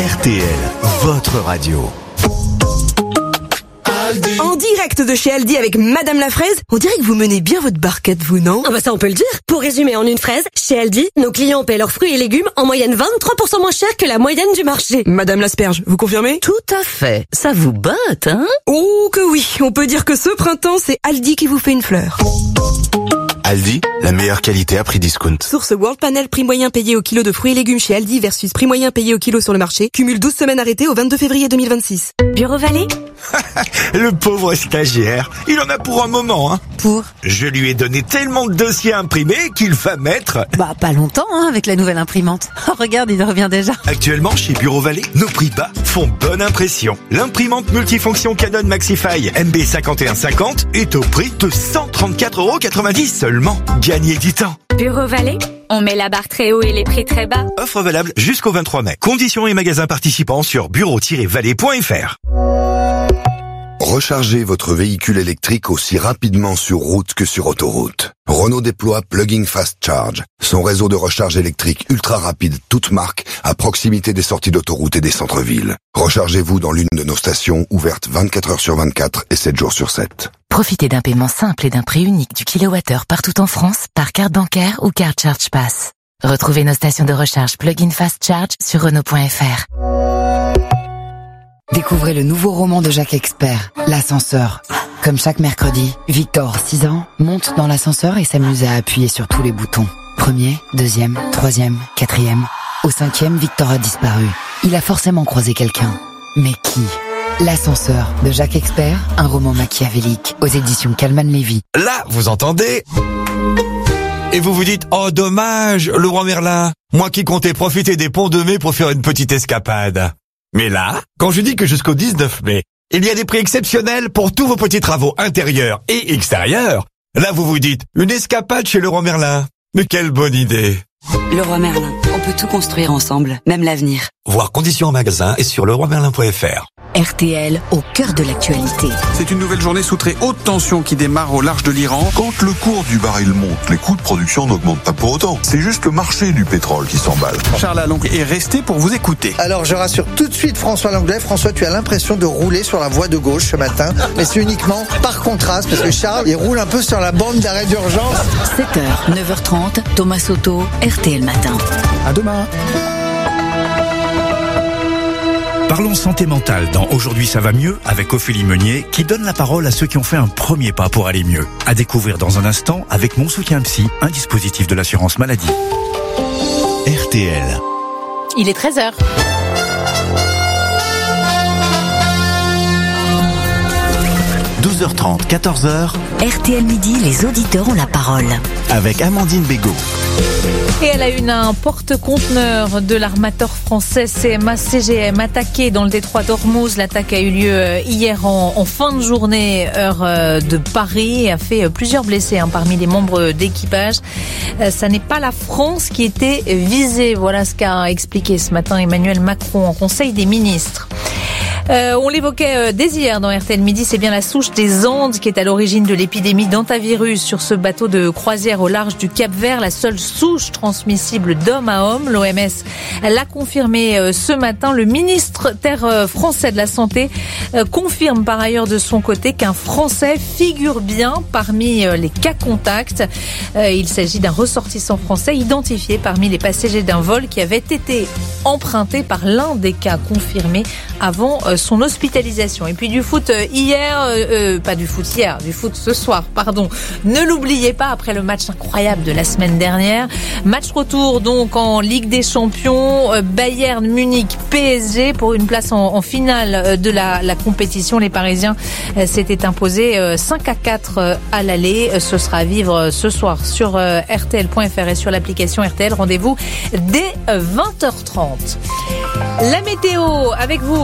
RTL, votre radio. En direct de chez Aldi avec Madame la Fraise, on dirait que vous menez bien votre barquette, vous, non? Ah bah ça on peut le dire. Pour résumer en une fraise, chez Aldi, nos clients paient leurs fruits et légumes en moyenne 23% moins cher que la moyenne du marché. Madame l'asperge, vous confirmez? Tout à fait. Ça vous botte, hein? Oh que oui, on peut dire que ce printemps, c'est Aldi qui vous fait une fleur. Aldi, la meilleure qualité à prix discount. Source World Panel, prix moyen payé au kilo de fruits et légumes chez Aldi versus prix moyen payé au kilo sur le marché. Cumule 12 semaines arrêtées au 22 février 2026. Bureau Vallée? Le pauvre stagiaire, il en a pour un moment, hein. Pour? Je lui ai donné tellement de dossiers imprimés qu'il va mettre... Bah, pas longtemps, hein, avec la nouvelle imprimante. Oh, regarde, il revient déjà. Actuellement, chez Bureau Vallée, nos prix bas font bonne impression. L'imprimante multifonction Canon Maxify MB5150 est au prix de 134,90€ seulement. Gagnez du temps. Bureau Vallée? On met la barre très haut et les prix très bas. Offre valable jusqu'au 23 mai. Conditions et magasins participants sur bureau-vallée.fr. Rechargez votre véhicule électrique aussi rapidement sur route que sur autoroute. Renault déploie Plug-in Fast Charge, son réseau de recharge électrique ultra rapide toute marque à proximité des sorties d'autoroute et des centres-villes. Rechargez-vous dans l'une de nos stations ouvertes 24 heures sur 24 et 7 jours sur 7. Profitez d'un paiement simple et d'un prix unique du kilowattheure partout en France par carte bancaire ou carte Charge Pass. Retrouvez nos stations de recharge Plug-in Fast Charge sur Renault.fr. Découvrez le nouveau roman de Jacques Expert, L'ascenseur. Comme chaque mercredi, Victor, 6 ans, monte dans l'ascenseur et s'amuse à appuyer sur tous les boutons. 1er, 2e, 3e, 4e. Au 5e, Victor a disparu. Il a forcément croisé quelqu'un. Mais qui? L'ascenseur de Jacques Expert, un roman machiavélique aux éditions Calman Lévy. Là, vous entendez? Et vous vous dites, oh dommage, Leroy Merlin, moi qui comptais profiter des ponts de mai pour faire une petite escapade. Mais là, quand je dis que jusqu'au 19 mai, il y a des prix exceptionnels pour tous vos petits travaux intérieurs et extérieurs, là vous vous dites, une escapade chez Leroy Merlin. Mais quelle bonne idée! Leroy Merlin, on peut tout construire ensemble, même l'avenir. Voir conditions en magasin et sur leroymerlin.fr. RTL, au cœur de l'actualité. C'est une nouvelle journée sous très haute tension qui démarre au large de l'Iran. Quand le cours du baril monte, les coûts de production n'augmentent pas pour autant. C'est juste le marché du pétrole qui s'emballe. Charles Along est resté pour vous écouter. Alors je rassure tout de suite François Langlais. François, tu as l'impression de rouler sur la voie de gauche ce matin. Mais c'est uniquement par contraste parce que Charles, il roule un peu sur la bande d'arrêt d'urgence. 7h, 9h30, Thomas Soto, RTL Matin. À demain. Parlons santé mentale dans Aujourd'hui ça va mieux avec Ophélie Meunier qui donne la parole à ceux qui ont fait un premier pas pour aller mieux. À découvrir dans un instant avec Mon Soutien Psy, un dispositif de l'assurance maladie. RTL. Il est 13h. – 12h30, 14h. RTL Midi, les auditeurs ont la parole. Avec Amandine Bégaud. Et à la une, un porte-conteneur de l'armateur français CMA CGM attaqué dans le détroit d'Ormuz. L'attaque a eu lieu hier en fin de journée, heure de Paris, et a fait plusieurs blessés parmi les membres d'équipage. Ça n'est pas la France qui était visée. Voilà ce qu'a expliqué ce matin Emmanuel Macron en Conseil des ministres. On l'évoquait dès hier dans RTL Midi, c'est bien la souche des Andes qui est à l'origine de l'épidémie d'hantavirus sur ce bateau de croisière au large du Cap-Vert, la seule souche transmissible d'homme à homme. L'OMS l'a confirmé ce matin. Le ministre français de la Santé confirme par ailleurs de son côté qu'un Français figure bien parmi les cas contacts. Il s'agit d'un ressortissant français identifié parmi les passagers d'un vol qui avait été emprunté par l'un des cas confirmés avant son hospitalisation. Et puis du foot du foot ce soir, pardon. Ne l'oubliez pas, après le match incroyable de la semaine dernière. Match retour donc en Ligue des Champions, Bayern Munich PSG pour une place en finale de la compétition. Les Parisiens s'étaient imposés 5-4 à l'aller. Ce sera à vivre ce soir sur RTL.fr et sur l'application RTL. Rendez-vous dès 20h30. La météo avec vous,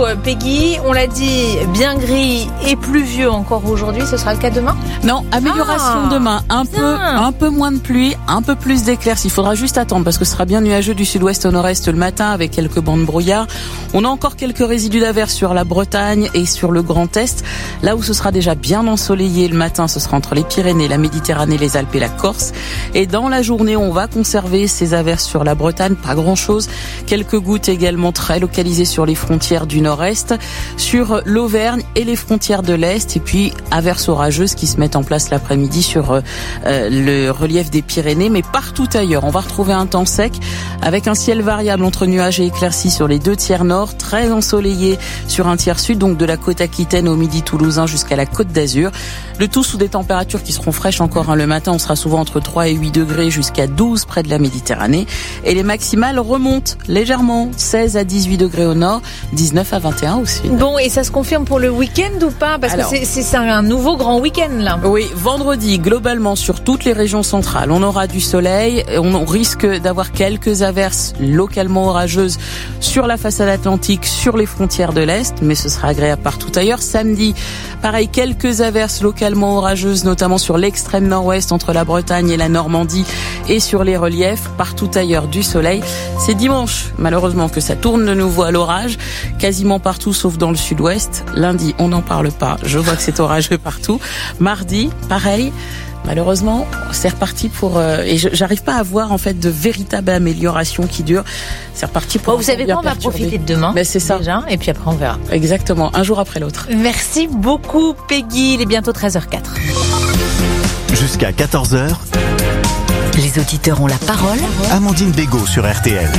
Peggy. On l'a dit, bien gris et pluvieux encore aujourd'hui. Ce sera le cas demain ? Non, amélioration demain. Un peu moins de pluie, un peu plus d'éclaircies. Il faudra juste attendre parce que ce sera bien nuageux du sud-ouest au nord-est le matin avec quelques bancs de brouillard. On a encore quelques résidus d'averses sur la Bretagne et sur le Grand Est. Là où ce sera déjà bien ensoleillé le matin, ce sera entre les Pyrénées, la Méditerranée, les Alpes et la Corse. Et dans la journée, on va conserver ces averses sur la Bretagne, pas grand-chose. Quelques gouttes également très localisées sur les frontières du nord-est, sur l'Auvergne et les frontières de l'Est. Et puis, averses orageuses qui se mettent en place l'après-midi sur le relief des Pyrénées. Mais partout ailleurs, on va retrouver un temps sec avec un ciel variable entre nuages et éclaircies sur les 2 tiers nord, très ensoleillé sur un tiers sud, donc de la côte aquitaine au midi toulousain jusqu'à la côte d'Azur. Le tout sous des températures qui seront fraîches encore le matin. On sera souvent entre 3 et 8 degrés jusqu'à 12 près de la Méditerranée. Et les maximales remontent légèrement. 16 à 18 degrés au nord, 19 à 21 au sud. Bon, et ça se confirme pour le week-end ou pas ? Parce que c'est un nouveau grand week-end là. Oui, vendredi, globalement sur toutes les régions centrales, on aura du soleil. On risque d'avoir quelques averses localement orageuses sur la façade atlantique, sur les frontières de l'Est, mais ce sera agréable partout ailleurs. Samedi, pareil, quelques averses localement orageuses, notamment sur l'extrême nord-ouest entre la Bretagne et la Normandie et sur les reliefs. Partout ailleurs, du soleil. C'est dimanche, malheureusement, que ça tourne de nouveau à l'orage, quasiment partout sauf dans le sud-ouest. Lundi, on n'en parle pas. Je vois que c'est orageux partout. Mardi, pareil. Malheureusement, c'est reparti pour et j'arrive pas à voir en fait de véritable amélioration qui dure. C'est reparti pour. Vous savez quoi, on va profiter de demain. Ben c'est ça. Déjà, et puis après on verra. Exactement, un jour après l'autre. Merci beaucoup Peggy. Il est bientôt 13h04. Jusqu'à 14h. Les auditeurs ont la parole. Amandine Bégaud sur RTL.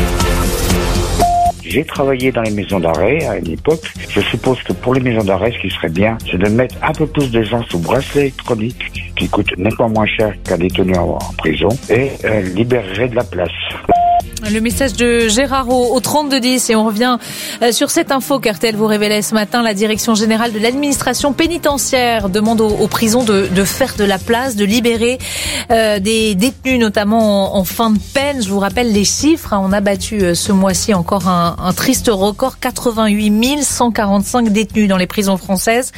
J'ai travaillé dans les maisons d'arrêt à une époque. Je suppose que pour les maisons d'arrêt, ce qui serait bien, c'est de mettre un peu plus de gens sous bracelet électronique, qui coûte nettement moins cher qu'un détenu en prison, et libérerait de la place. Le message de Gérard au 3210 et on revient sur cette info qu'RTL vous révélait ce matin. La direction générale de l'administration pénitentiaire demande aux prisons de faire de la place, de libérer des détenus, notamment en fin de peine. Je vous rappelle les chiffres. On a battu ce mois-ci encore un triste record. 88 145 détenus dans les prisons françaises.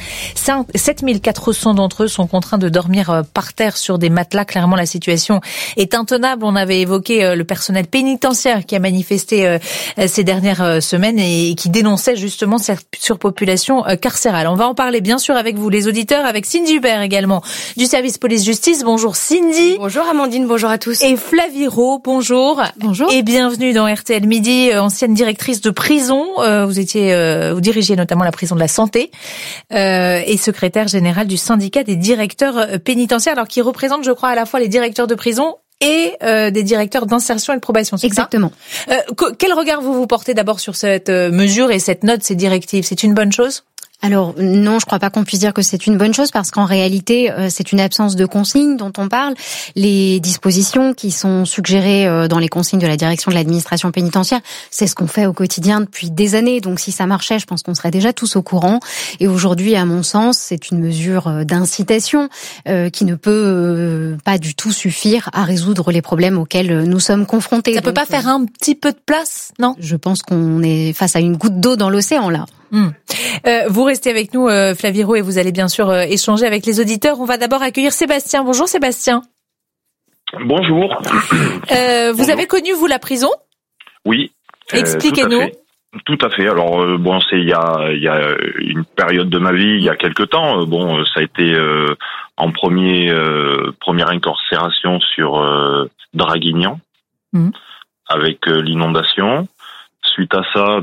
7 400 d'entre eux sont contraints de dormir par terre sur des matelas. Clairement, la situation est intenable. On avait évoqué le personnel pénitentiaire qui a manifesté ces dernières semaines et qui dénonçait justement cette surpopulation carcérale. On va en parler bien sûr avec vous les auditeurs, avec Cindy Hubert également du service police-justice. Bonjour Cindy. Bonjour Amandine, bonjour à tous. Et Flavie Rault, bonjour. Bonjour. Et bienvenue dans RTL Midi, ancienne directrice de prison. Vous dirigiez notamment la prison de la Santé et secrétaire générale du syndicat des directeurs pénitentiaires, alors qui représente, je crois, à la fois les directeurs de prison et des directeurs d'insertion et de probation, c'est exactement. Ça quel regard vous portez d'abord sur cette mesure et cette note, ces directives ? C'est une bonne chose ? Alors non, je crois pas qu'on puisse dire que c'est une bonne chose parce qu'en réalité, c'est une absence de consignes dont on parle. Les dispositions qui sont suggérées dans les consignes de la direction de l'administration pénitentiaire, c'est ce qu'on fait au quotidien depuis des années. Donc si ça marchait, je pense qu'on serait déjà tous au courant. Et aujourd'hui, à mon sens, c'est une mesure d'incitation qui ne peut pas du tout suffire à résoudre les problèmes auxquels nous sommes confrontés. Ça peut pas faire un petit peu de place, non ? Je pense qu'on est face à une goutte d'eau dans l'océan là. Vous restez avec nous, Flavie Rault, et vous allez bien sûr échanger avec les auditeurs. On va d'abord accueillir Sébastien. Bonjour Sébastien. Bonjour. Vous avez connu, vous, la prison ? Oui. Expliquez-nous. Tout à fait. Alors c'est il y a une période de ma vie, il y a quelque temps. Ça a été en première incarcération sur Draguignan avec l'inondation. Suite à ça,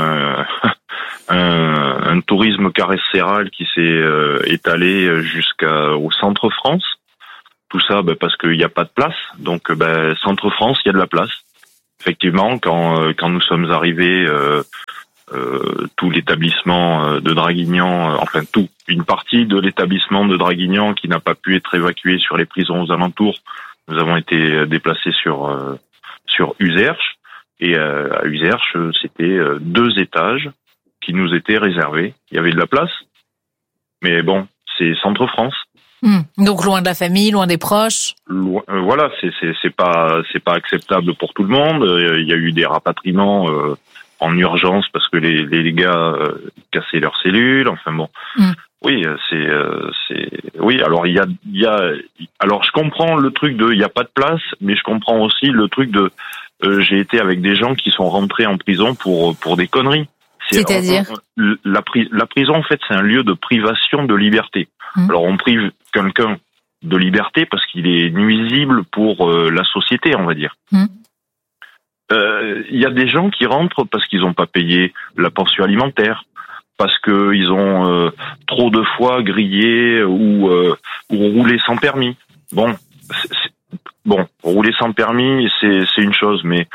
un tourisme carcéral qui s'est étalé jusqu'au Centre France. Tout ça parce qu'il n'y a pas de place. Donc Centre France, il y a de la place. Effectivement, quand nous sommes arrivés, tout l'établissement de Draguignan, une partie de l'établissement de Draguignan qui n'a pas pu être évacuée sur les prisons aux alentours, nous avons été déplacés sur Uzerche. Et à Uzerche, c'était 2 étages qui nous étaient réservés. Il y avait de la place, mais c'est Centre France. Donc loin de la famille, loin des proches. Voilà, c'est pas acceptable pour tout le monde. Il y a eu des rapatriements en urgence parce que les gars cassaient leurs cellules. Enfin bon. Oui, oui. Alors alors je comprends le truc de il y a pas de place, mais je comprends aussi le truc de j'ai été avec des gens qui sont rentrés en prison pour des conneries. C'est-à-dire la prison en fait c'est un lieu de privation de liberté. Alors on prive quelqu'un de liberté parce qu'il est nuisible pour la société, on va dire. Il y a des gens qui rentrent parce qu'ils n'ont pas payé la pension alimentaire, parce que ils ont trop de fois grillé ou roulé sans permis. Bon, rouler sans permis, c'est une chose, mais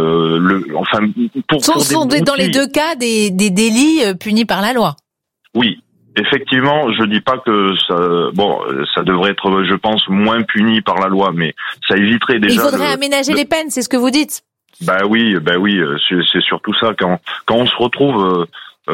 sont dans les deux cas des délits punis par la loi. Oui. Effectivement, je dis pas que ça devrait être, je pense, moins puni par la loi, mais ça éviterait déjà. Il faudrait aménager les peines, c'est ce que vous dites. Bah oui, c'est surtout ça quand on se retrouve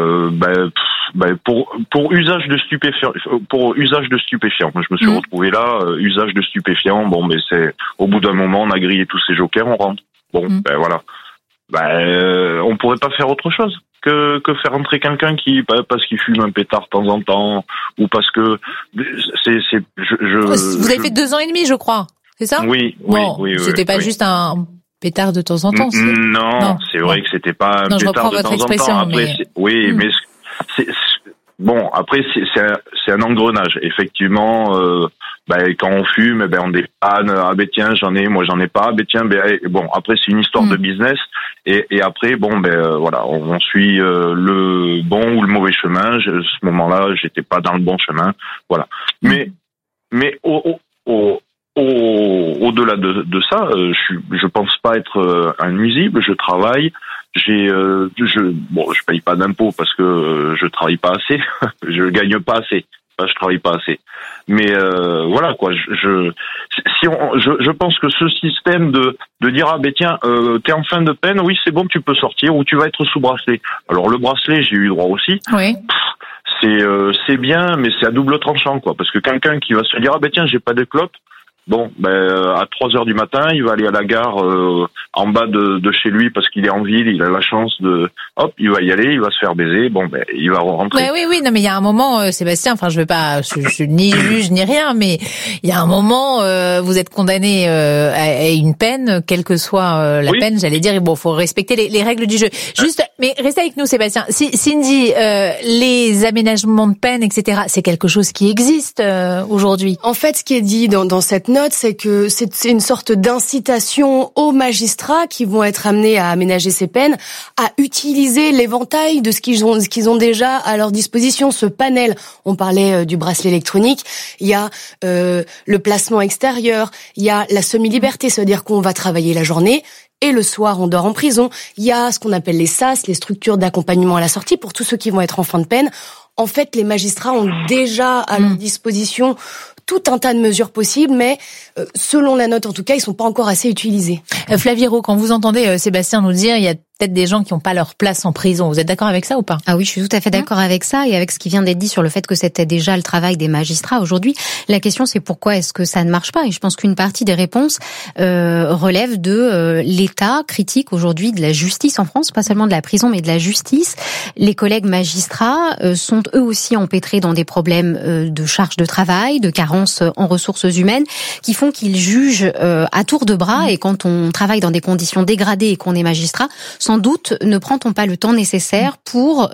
pour usage de stupéfiants. Je me suis retrouvé là, usage de stupéfiants. Bon, mais c'est au bout d'un moment, on a grillé tous ces jokers, on rentre. Bon, voilà. On pourrait pas faire autre chose que faire entrer quelqu'un parce qu'il fume un pétard de temps en temps ou parce que Vous avez fait 2 ans et demi, je crois, c'est ça? Oui. C'était pas juste un pétard de temps en temps. Non, c'est vrai que c'était pas un pétard de temps en temps. Après, mais bon, après c'est un engrenage. Effectivement, quand on fume, on dépanne. Tiens, j'en ai pas. Tiens, bon, après c'est une histoire de business. Et après, voilà, on suit le bon ou le mauvais chemin. À ce moment-là, j'étais pas dans le bon chemin. Voilà. Mais au-delà de ça, je pense pas être un nuisible. Je travaille. Je paye pas d'impôts parce que je travaille pas assez. Je gagne pas assez. Je travaille pas assez. Mais voilà quoi. Je pense que ce système de dire tiens, t'es en fin de peine, oui c'est bon, tu peux sortir ou tu vas être sous bracelet. Alors le bracelet, j'ai eu droit aussi. Oui. C'est bien, mais c'est à double tranchant quoi, parce que quelqu'un qui va se dire tiens, j'ai pas de clope. Bon, à 3h du matin, il va aller à la gare en bas de chez lui parce qu'il est en ville, il a la chance il va y aller, il va se faire baiser, il va rentrer. Oui, non mais il y a un moment, Sébastien, je veux pas, je ni juge ni rien, mais il y a un moment, vous êtes condamné à une peine, quelle que soit la peine, j'allais dire, faut respecter les règles du jeu. Juste, mais restez avec nous Sébastien. Cindy, les aménagements de peine, etc., c'est quelque chose qui existe aujourd'hui. En fait, ce qui est dit dans cette note, c'est que c'est une sorte d'incitation aux magistrats qui vont être amenés à aménager ces peines, à utiliser l'éventail de ce qu'ils ont déjà à leur disposition, ce panel. On parlait du bracelet électronique, il y a le placement extérieur, il y a la semi-liberté, c'est-à-dire qu'on va travailler la journée et le soir on dort en prison. Il y a ce qu'on appelle les SAS, les structures d'accompagnement à la sortie, pour tous ceux qui vont être en fin de peine. En fait, les magistrats ont déjà à leur disposition tout un tas de mesures possibles, mais selon la note en tout cas, ils sont pas encore assez utilisés. Flavie Hérault, quand vous entendez Sébastien nous dire il y a peut-être des gens qui n'ont pas leur place en prison, vous êtes d'accord avec ça ou pas? Ah oui, je suis tout à fait d'accord avec ça et avec ce qui vient d'être dit sur le fait que c'était déjà le travail des magistrats aujourd'hui. La question c'est pourquoi est-ce que ça ne marche pas? Et je pense qu'une partie des réponses relève de l'état critique aujourd'hui de la justice en France, pas seulement de la prison mais de la justice. Les collègues magistrats sont eux aussi empêtrés dans des problèmes de charge de travail, de carence en ressources humaines qui font qu'ils jugent à tour de bras, et quand on travaille dans des conditions dégradées et qu'on est magistrat, sans doute ne prend-on pas le temps nécessaire pour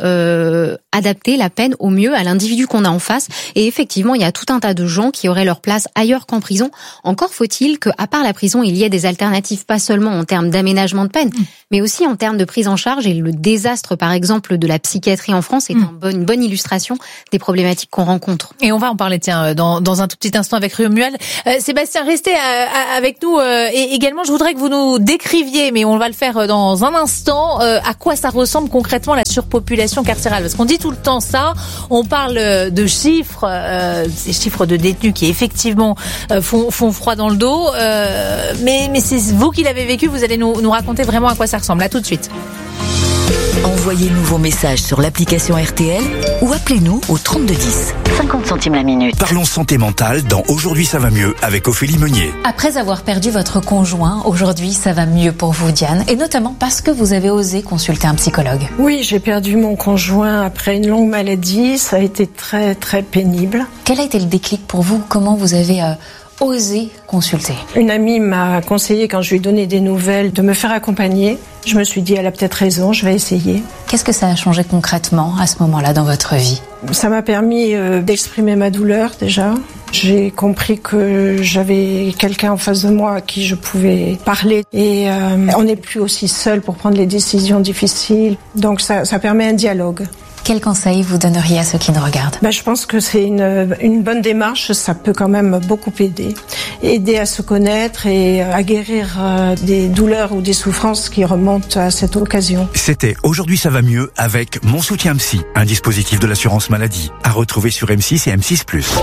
adapter la peine au mieux à l'individu qu'on a en face. Et effectivement, il y a tout un tas de gens qui auraient leur place ailleurs qu'en prison. Encore faut-il qu'à part la prison, il y ait des alternatives, pas seulement en termes d'aménagement de peine, mais aussi en termes de prise en charge. Et le désastre, par exemple, de la psychiatrie en France est une bonne illustration des problématiques qu'on rencontre. Et on va en parler, dans un tout petit instant avec Romuald. Sébastien, restez avec nous. Et également, je voudrais que vous nous décriviez, mais on va le faire dans un instant, à quoi ça ressemble concrètement la surpopulation carcérale. Parce qu'on dit tout le temps ça, on parle de chiffres, ces chiffres de détenus qui effectivement font froid dans le dos. Mais c'est vous qui l'avez vécu, vous allez nous raconter vraiment à quoi ça ressemble. À tout de suite. Envoyez-nous vos messages sur l'application RTL ou appelez-nous au 3210. 50 centimes la minute. Parlons santé mentale dans Aujourd'hui ça va mieux avec Ophélie Meunier. Après avoir perdu votre conjoint, aujourd'hui ça va mieux pour vous, Diane, et notamment parce que vous avez osé consulter un psychologue. Oui, j'ai perdu mon conjoint après une longue maladie, ça a été très très pénible. Quel a été le déclic pour vous? Comment vous avez osé consulter? Une amie m'a conseillé, quand je lui ai donné des nouvelles, de me faire accompagner. Je me suis dit, elle a peut-être raison, je vais essayer. Qu'est-ce que ça a changé concrètement à ce moment-là dans votre vie? Ça m'a permis d'exprimer ma douleur déjà. J'ai compris que j'avais quelqu'un en face de moi à qui je pouvais parler. Et on n'est plus aussi seul pour prendre les décisions difficiles. Donc ça permet un dialogue. Quel conseil vous donneriez à ceux qui nous regardent? Je pense que c'est une bonne démarche, ça peut quand même beaucoup aider à se connaître et à guérir des douleurs ou des souffrances qui remontent à cette occasion. C'était Aujourd'hui ça va mieux avec Mon Soutien Psy, un dispositif de l'assurance maladie, à retrouver sur M6 et M6+.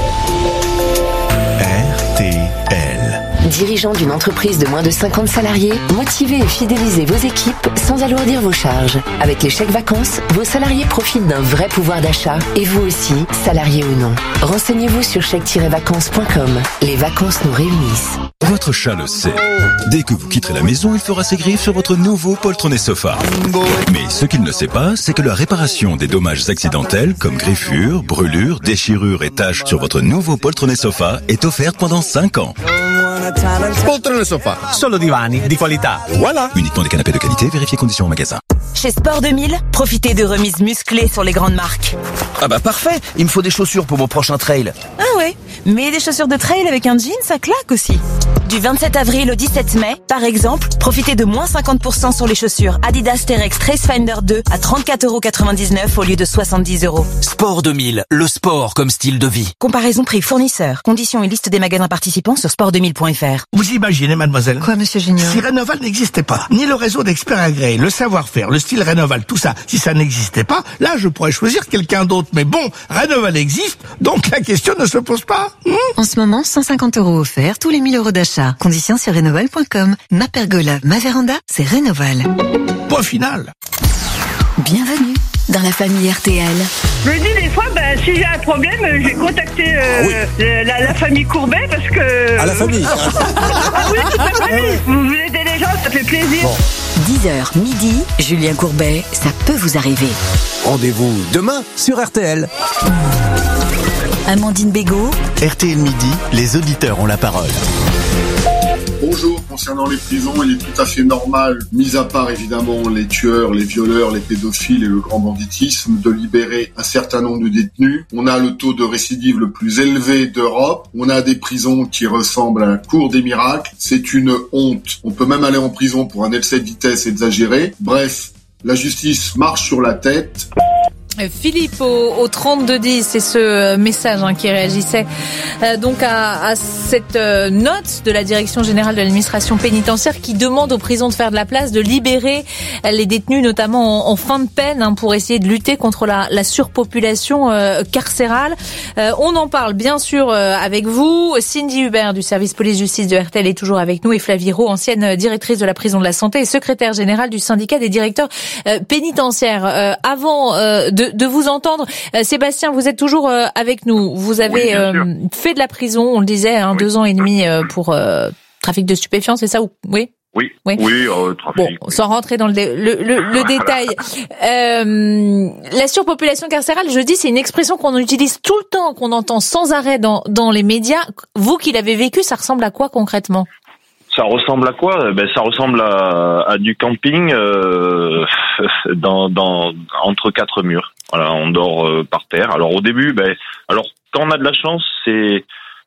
RTL. Dirigeant d'une entreprise de moins de 50 salariés, motivez et fidélisez vos équipes sans alourdir vos charges. Avec les chèques vacances, vos salariés profitent d'un vrai pouvoir d'achat. Et vous aussi, salariés ou non. Renseignez-vous sur chèque-vacances.com. Les vacances nous réunissent. Votre chat le sait. Dès que vous quitterez la maison, il fera ses griffes sur votre nouveau poltronné sofa. Mais ce qu'il ne sait pas, c'est que la réparation des dommages accidentels, comme griffures, brûlures, déchirures et taches sur votre nouveau poltronné sofa est offerte pendant 5 ans. Poltrone sofa, solo divani di qualità. Voilà. Uniquement des canapés de qualité, vérifiez conditions en magasin. Chez Sport 2000, profitez de remises musclées sur les grandes marques. Ah bah parfait, il me faut des chaussures pour mon prochain trail. Ah ouais, mais des chaussures de trail avec un jean, ça claque aussi. Du 27 avril au 17 mai, par exemple, profitez de moins 50% sur les chaussures Adidas T-Rex Tracefinder 2 à 34,99€ au lieu de 70€. Sport 2000, le sport comme style de vie. Comparaison prix fournisseur. Conditions et liste des magasins participants sur sport2000.fr. Vous imaginez, mademoiselle? Quoi, monsieur Junior? Si Rénoval n'existait pas, ni le réseau d'experts agréés, le savoir-faire, le style Rénoval, tout ça, si ça n'existait pas, là, je pourrais choisir quelqu'un d'autre. Mais bon, Rénoval existe, donc la question ne se pose pas. En ce moment, 150€ offerts tous les 1000€ d'achat. Conditions sur Rénoval.com. Ma pergola, ma véranda, c'est Rénoval. Point final. Bienvenue dans la famille RTL. Je me dis des fois, si j'ai un problème, je vais contacter la famille Courbet parce que... À la famille. Ah oui, toute la famille. Vous aidez les gens, ça fait plaisir. Bon. 10h midi, Julien Courbet, ça peut vous arriver. Rendez-vous demain sur RTL. Amandine Bégaud. RTL Midi, les auditeurs ont la parole. Bonjour, concernant les prisons, il est tout à fait normal, mis à part évidemment les tueurs, les violeurs, les pédophiles et le grand banditisme, de libérer un certain nombre de détenus. On a le taux de récidive le plus élevé d'Europe. On a des prisons qui ressemblent à la cour des miracles. C'est une honte. On peut même aller en prison pour un excès de vitesse exagéré. Bref, la justice marche sur la tête. Philippe au 3210, c'est ce message qui réagissait donc à cette note de la Direction générale de l'administration pénitentiaire qui demande aux prisons de faire de la place, de libérer les détenus notamment en fin de peine pour essayer de lutter contre la surpopulation carcérale. On en parle bien sûr avec vous. Cindy Hubert du service police-justice de RTL est toujours avec nous et Flavie Roux, ancienne directrice de la prison de la Santé et secrétaire générale du syndicat des directeurs pénitentiaires. Avant de vous entendre, Sébastien, vous êtes toujours avec nous. Vous avez fait de la prison, on le disait, 2 ans et demi pour trafic de stupéfiants, c'est ça? Oui. Oui, trafic. Bon, sans rentrer dans le détail. La surpopulation carcérale, je dis, c'est une expression qu'on utilise tout le temps, qu'on entend sans arrêt dans les médias. Vous qui l'avez vécu, ça ressemble à quoi concrètement? Ça ressemble à quoi? Ça ressemble à du camping entre 4 murs. Voilà, on dort par terre. Alors au début, quand on a de la chance, c'est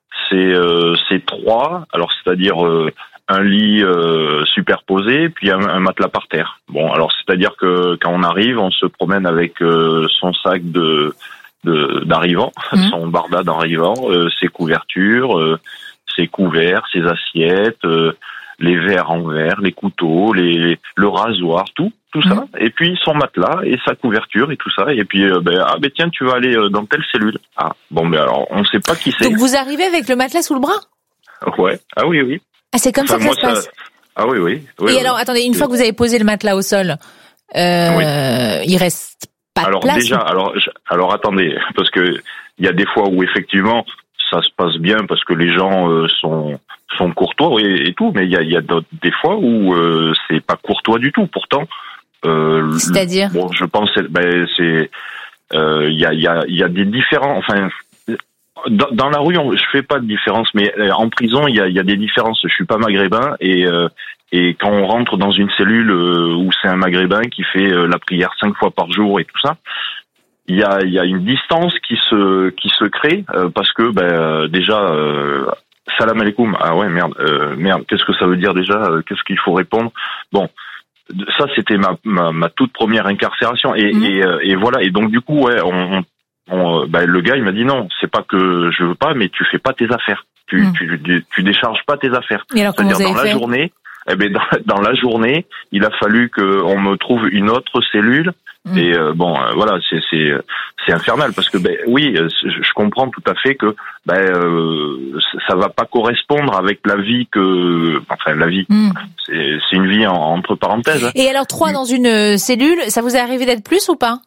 3. Alors c'est-à-dire un lit superposé, puis un matelas par terre. Bon, alors c'est-à-dire que quand on arrive, on se promène avec son sac d'arrivant, son barda d'arrivant, ses couvertures, ses couverts, ses assiettes, les verres en verre, les couteaux, le rasoir, tout ça. Et puis son matelas et sa couverture et tout ça. Et puis tiens, tu vas aller dans telle cellule. Ah bon, alors on sait pas qui c'est. Donc vous arrivez avec le matelas sous le bras? Ouais. Ah oui. Ah, c'est comme ça que ça se passe. Ah oui. Et alors attendez, une fois que vous avez posé le matelas au sol, il reste pas de place. Alors attendez, parce que il y a des fois où effectivement ça se passe bien parce que les gens sont courtois et tout, mais il y a des fois où c'est pas courtois du tout. Pourtant, c'est-à-dire, bon, je pense, il y a des différents. Enfin, dans la rue, je fais pas de différence, mais en prison, il y a des différences. Je suis pas maghrébin et quand on rentre dans une cellule où c'est un maghrébin qui fait la prière 5 fois par jour et tout ça, il y a une distance qui se crée parce que déjà salam alaikum. Ah ouais, merde, qu'est-ce que ça veut dire déjà? Qu'est-ce qu'il faut répondre? Bon, ça c'était ma toute première incarcération et voilà. Et donc du coup, ouais, le gars il m'a dit non, c'est pas que je veux pas, mais tu fais pas tes affaires. Tu décharges pas tes affaires. Et alors, comment vous avez fait? Journée, dans la journée, il a fallu qu'on me trouve une autre cellule. Et voilà, c'est infernal parce que oui, je comprends tout à fait que ça va pas correspondre avec la vie la vie. C'est une vie entre parenthèses. Et alors 3 dans une cellule, ça vous est arrivé d'être plus ou pas?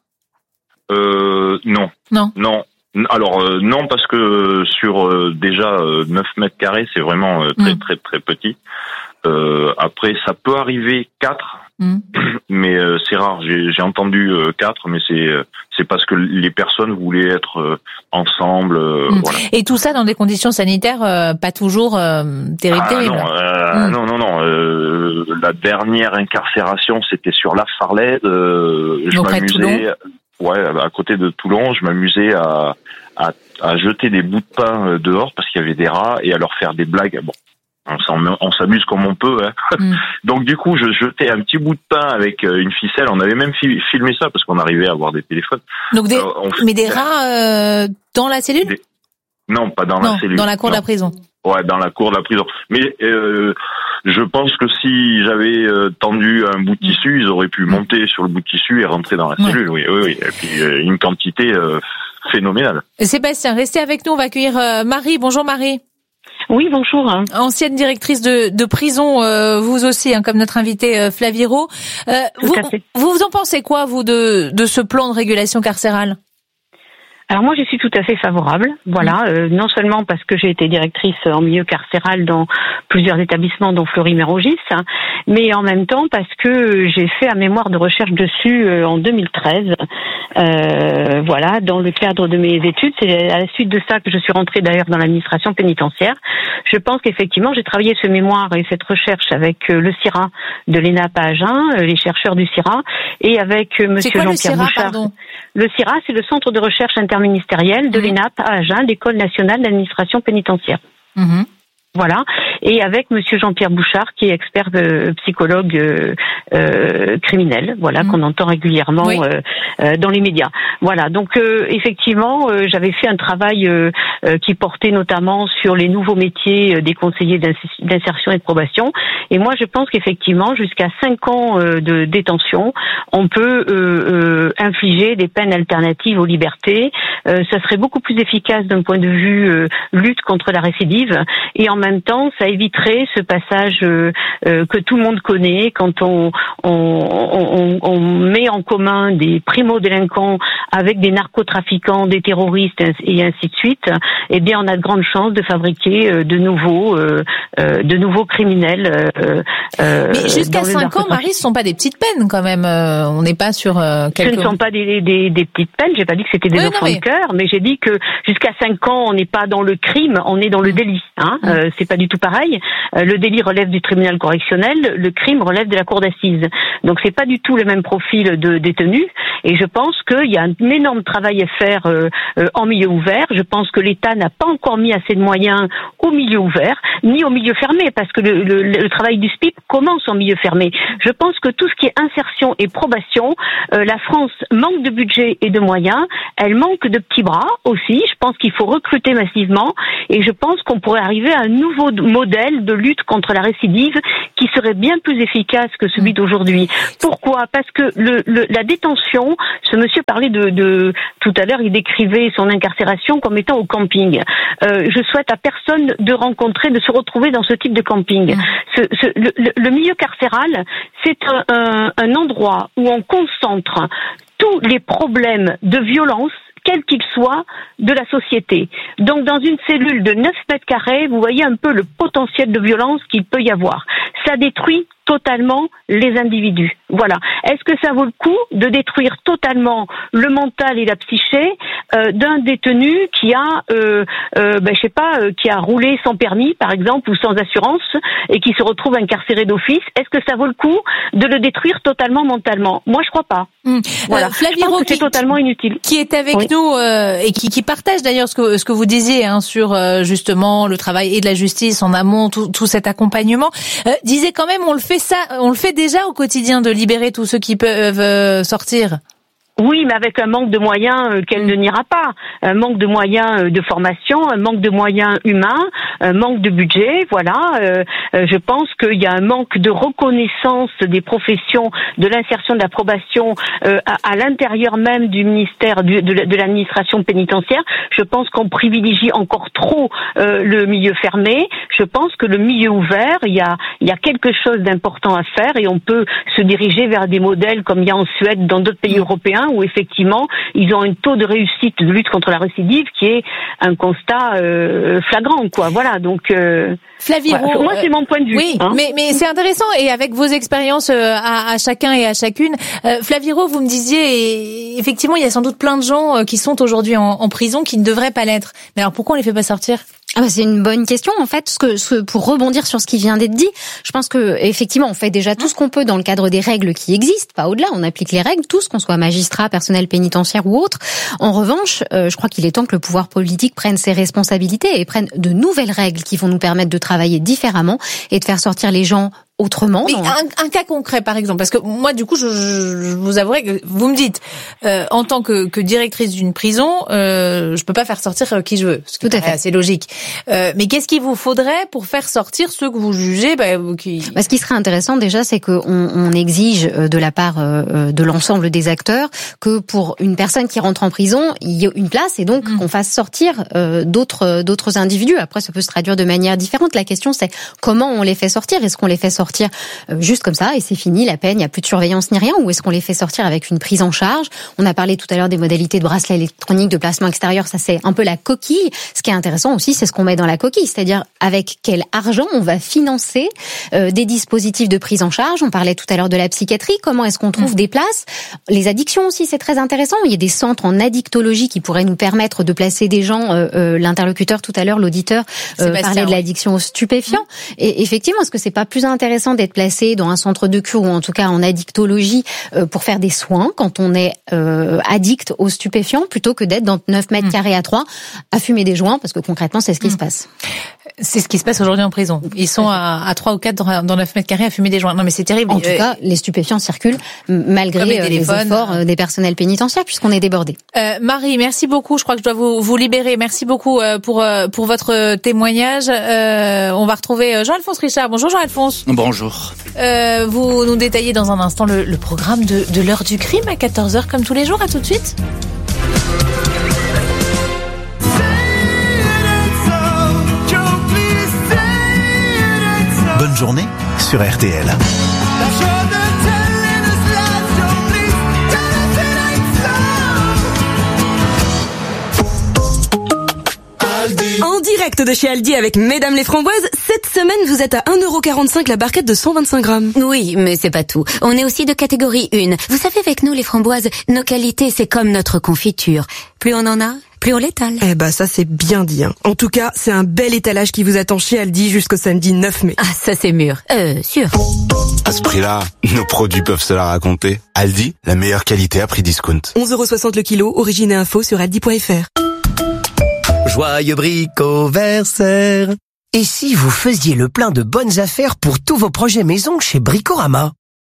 Non. Alors non, parce que sur déjà 9 mètres carrés, c'est vraiment très très très petit. Après, ça peut arriver 4, mais c'est rare. J'ai entendu 4, mais c'est parce que les personnes voulaient être ensemble. Voilà. Et tout ça dans des conditions sanitaires pas toujours terribles. Non. La dernière incarcération, c'était sur la Farlède. Je m'amusais. Ouais, à côté de Toulon, je m'amusais à jeter des bouts de pain dehors parce qu'il y avait des rats et à leur faire des blagues. Bon, on s'amuse comme on peut. Hein. Donc du coup, je jetais un petit bout de pain avec une ficelle. On avait même filmé ça parce qu'on arrivait à avoir des téléphones. Donc mais des rats dans la cellule? Non, pas dans la cellule. Dans la cour de la prison. Ouais, dans la cour de la prison. Mais je pense que si j'avais tendu un bout de tissu, ils auraient pu monter sur le bout de tissu et rentrer dans la cellule. Oui. Et puis une quantité phénoménale. Sébastien, restez avec nous. On va accueillir Marie. Bonjour Marie. Oui, bonjour. Ancienne directrice de prison, vous aussi, comme notre invité Flaviro. Vous en pensez quoi, vous, de ce plan de régulation carcérale? Alors moi, je suis tout à fait favorable. Voilà, non seulement parce que j'ai été directrice en milieu carcéral dans plusieurs établissements, dont Fleury-Mérogis, mais en même temps parce que j'ai fait un mémoire de recherche dessus en 2013. Voilà, dans le cadre de mes études, c'est à la suite de ça que je suis rentrée d'ailleurs dans l'administration pénitentiaire. Je pense qu'effectivement, j'ai travaillé ce mémoire et cette recherche avec le CIRA de l'ENAP à Agen, les chercheurs du CIRA, et avec Monsieur Jean-Pierre Bouchard. Le CIRA, c'est le Centre de recherche interministériel de l'ENAP à Agen, l'École nationale d'administration pénitentiaire. Voilà, et avec Monsieur Jean-Pierre Bouchard, qui est expert psychologue criminel, voilà, qu'on entend régulièrement dans les médias. Voilà, donc effectivement, j'avais fait un travail qui portait notamment sur les nouveaux métiers des conseillers d'insertion et de probation. Et moi, je pense qu'effectivement, jusqu'à 5 ans de détention, on peut infliger des peines alternatives aux libertés. Ça serait beaucoup plus efficace d'un point de vue lutte contre la récidive, et en même temps, ça éviterait ce passage que tout le monde connaît quand on met en commun des primo-délinquants avec des narcotrafiquants, des terroristes et ainsi de suite. Eh bien, on a de grandes chances de fabriquer de nouveaux criminels. Mais jusqu'à 5 ans, Marie, ce sont pas des petites peines quand même. On n'est pas sur quelques... Ce ne sont pas des petites peines. J'ai pas dit que c'était des enfants de cœur, mais j'ai dit que jusqu'à 5 ans, on n'est pas dans le crime, on est dans le délit. C'est pas du tout pareil. Le délit relève du tribunal correctionnel, le crime relève de la cour d'assises. Donc c'est pas du tout le même profil de détenu. Et je pense qu'il y a un énorme travail à faire en milieu ouvert. Je pense que l'État n'a pas encore mis assez de moyens au milieu ouvert, ni au milieu fermé, parce que le travail du SPIP commence en milieu fermé. Je pense que tout ce qui est insertion et probation, la France manque de budget et de moyens. elle manque de petits bras aussi. Je pense qu'il faut recruter massivement et je pense qu'on pourrait arriver à un nouveau modèle de lutte contre la récidive qui serait bien plus efficace que celui d'aujourd'hui. Pourquoi ? Parce que la détention, ce monsieur parlait de tout à l'heure, il décrivait son incarcération comme étant au camping. Je souhaite à personne de rencontrer, de se retrouver dans ce type de camping. Le milieu carcéral, c'est un endroit où on concentre tous les problèmes de violence, quels qu'ils soient, de la société. Donc, dans une cellule de 9 mètres carrés, vous voyez un peu le potentiel de violence qu'il peut y avoir. Ça détruit totalement les individus. Voilà. Est-ce que ça vaut le coup de détruire totalement le mental et la psyché d'un détenu qui a, qui a roulé sans permis, par exemple, ou sans assurance, et qui se retrouve incarcéré d'office? Est-ce que ça vaut le coup de le détruire totalement mentalement? Moi, je crois pas. Voilà. Flavie je pense que c'est totalement inutile. Qui est avec nous et qui partage d'ailleurs ce que vous disiez sur justement le travail et de la justice en amont, tout cet accompagnement. Disait quand même, on le fait déjà au quotidien de libérer tous ceux qui peuvent sortir. Oui, mais avec un manque de moyens qu'elle ne niera pas. Un manque de moyens de formation, un manque de moyens humains, un manque de budget, voilà. Je pense qu'il y a un manque de reconnaissance des professions, de l'insertion, de la probation à l'intérieur même du ministère de l'administration pénitentiaire. Je pense qu'on privilégie encore trop le milieu fermé. Je pense que le milieu ouvert, il y a quelque chose d'important à faire et on peut se diriger vers des modèles comme il y a en Suède, dans d'autres pays européens, où effectivement ils ont un taux de réussite de lutte contre la récidive qui est un constat flagrant, quoi. Voilà, donc Flavie voilà. Moi c'est mon point de vue. Oui, mais c'est intéressant et avec vos expériences à chacun et à chacune. Flavie Roux, vous me disiez et effectivement il y a sans doute plein de gens qui sont aujourd'hui en prison qui ne devraient pas l'être. Mais alors pourquoi on les fait pas sortir ? C'est une bonne question en fait. Pour rebondir sur ce qui vient d'être dit, je pense que effectivement on fait déjà tout ce qu'on peut dans le cadre des règles qui existent, pas au-delà. On applique les règles tous, qu'on soit magistrat, personnel pénitentiaire ou autre. En revanche, je crois qu'il est temps que le pouvoir politique prenne ses responsabilités et prenne de nouvelles règles qui vont nous permettre de travailler différemment et de faire sortir les gens autrement. Mais un cas concret, par exemple, parce que moi, du coup, je vous avouerai que vous me dites, en tant que directrice d'une prison, je peux pas faire sortir qui je veux. Tout à fait, c'est logique. Mais qu'est-ce qu'il vous faudrait pour faire sortir ceux que vous jugez Ce qui serait intéressant déjà, c'est qu'on exige de la part de l'ensemble des acteurs que pour une personne qui rentre en prison, il y ait une place et donc qu'on fasse sortir d'autres individus. Après, ça peut se traduire de manière différente. La question, c'est comment on les fait sortir. Est-ce qu'on les fait sortir juste comme ça et c'est fini, la peine, il n'y a plus de surveillance ni rien, ou est-ce qu'on les fait sortir avec une prise en charge? On a parlé tout à l'heure des modalités de bracelet électronique, de placement extérieur, ça c'est un peu la coquille. Ce qui est intéressant aussi, c'est ce qu'on met dans la coquille, c'est-à-dire avec quel argent on va financer des dispositifs de prise en charge. On parlait tout à l'heure de la psychiatrie, comment est-ce qu'on trouve des places? Les addictions aussi, c'est très intéressant. Il y a des centres en addictologie qui pourraient nous permettre de placer des gens, l'interlocuteur tout à l'heure, l'auditeur parlait de l'addiction aux stupéfiants. Et effectivement, est-ce que c'est pas plus intéressant d'être placé dans un centre de cure ou en tout cas en addictologie pour faire des soins quand on est addict aux stupéfiants plutôt que d'être dans 9 mètres carrés à 3 à fumer des joints, parce que concrètement c'est ce qui se passe. C'est ce qui se passe aujourd'hui en prison. Ils sont à 3 ou 4 dans 9 mètres carrés à fumer des joints. Non mais c'est terrible. En tout cas, les stupéfiants circulent malgré les efforts des personnels pénitentiaires puisqu'on est débordé. Marie, merci beaucoup. Je crois que je dois vous libérer. Merci beaucoup pour votre témoignage. On va retrouver Jean-Alphonse Richard. Bonjour Jean-Alphonse. Bonjour. Vous nous détaillez dans un instant le programme de l'heure du crime à 14h comme tous les jours. À tout de suite. Bonne journée sur RTL. En direct de chez Aldi avec Mesdames les Framboises, cette semaine vous êtes à 1,45€ la barquette de 125 grammes. Oui, mais c'est pas tout. On est aussi de catégorie 1. Vous savez, avec nous les framboises, nos qualités c'est comme notre confiture. Plus on en a, plus on l'étale. Ça c'est bien dit. En tout cas, c'est un bel étalage qui vous attend chez Aldi jusqu'au samedi 9 mai. Ah, ça c'est mûr. Sûr. À ce prix-là, nos produits peuvent se la raconter. Aldi, la meilleure qualité à prix discount. 11,60€ le kilo, origine et info sur aldi.fr. Joyeux bricoversaire. Et si vous faisiez le plein de bonnes affaires pour tous vos projets maison chez Bricorama?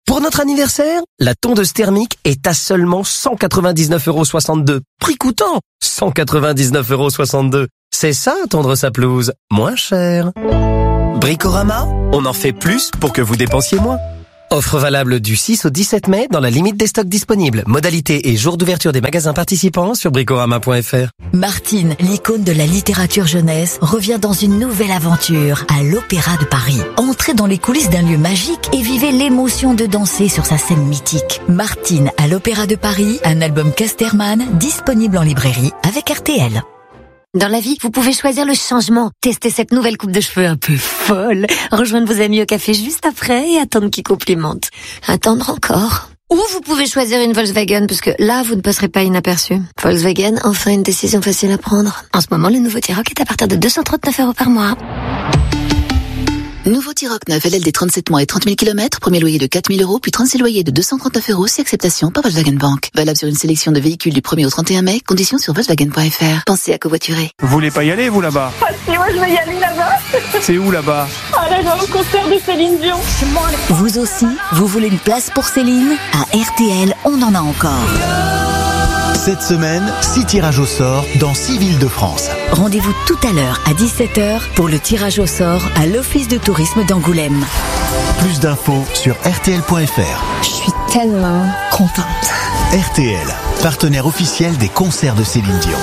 Pour notre anniversaire, la tondeuse thermique est à seulement 199,62 €. Prix coûtant, 199,62 €. C'est ça, tondre sa pelouse, moins cher. Bricorama, on en fait plus pour que vous dépensiez moins. Offre valable du 6 au 17 mai dans la limite des stocks disponibles. Modalité et jour d'ouverture des magasins participants sur bricorama.fr. Martine, l'icône de la littérature jeunesse, revient dans une nouvelle aventure à l'Opéra de Paris. Entrez dans les coulisses d'un lieu magique et vivez l'émotion de danser sur sa scène mythique. Martine à l'Opéra de Paris, un album Casterman disponible en librairie avec RTL. Dans la vie, vous pouvez choisir le changement. Tester cette nouvelle coupe de cheveux un peu folle. Rejoindre vos amis au café juste après et attendre qu'ils complimentent. Attendre encore. Ou vous pouvez choisir une Volkswagen, parce que là, vous ne passerez pas inaperçu. Volkswagen, enfin une décision facile à prendre. En ce moment, le nouveau T-Roc est à partir de 239 € par mois. Nouveau T-Roc 9, LLD 37 mois et 30 000 km, premier loyer de 4 000 €, puis 36 loyers de 239 € si acceptation par Volkswagen Bank. Valable sur une sélection de véhicules du 1er au 31 mai, conditions sur Volkswagen.fr. Pensez à covoiturer. Vous voulez pas y aller, vous, là-bas? Ah si, moi je vais y aller là-bas. C'est où, là-bas? Ah là, au concert de Céline Dion. Vous aussi, vous voulez une place pour Céline? À RTL, on en a encore. Cette semaine, 6 tirages au sort dans 6 villes de France. Rendez-vous tout à l'heure à 17 h pour le tirage au sort à l'Office de tourisme d'Angoulême. Plus d'infos sur rtl.fr. Je suis tellement contente. RTL, partenaire officiel des concerts de Céline Dion.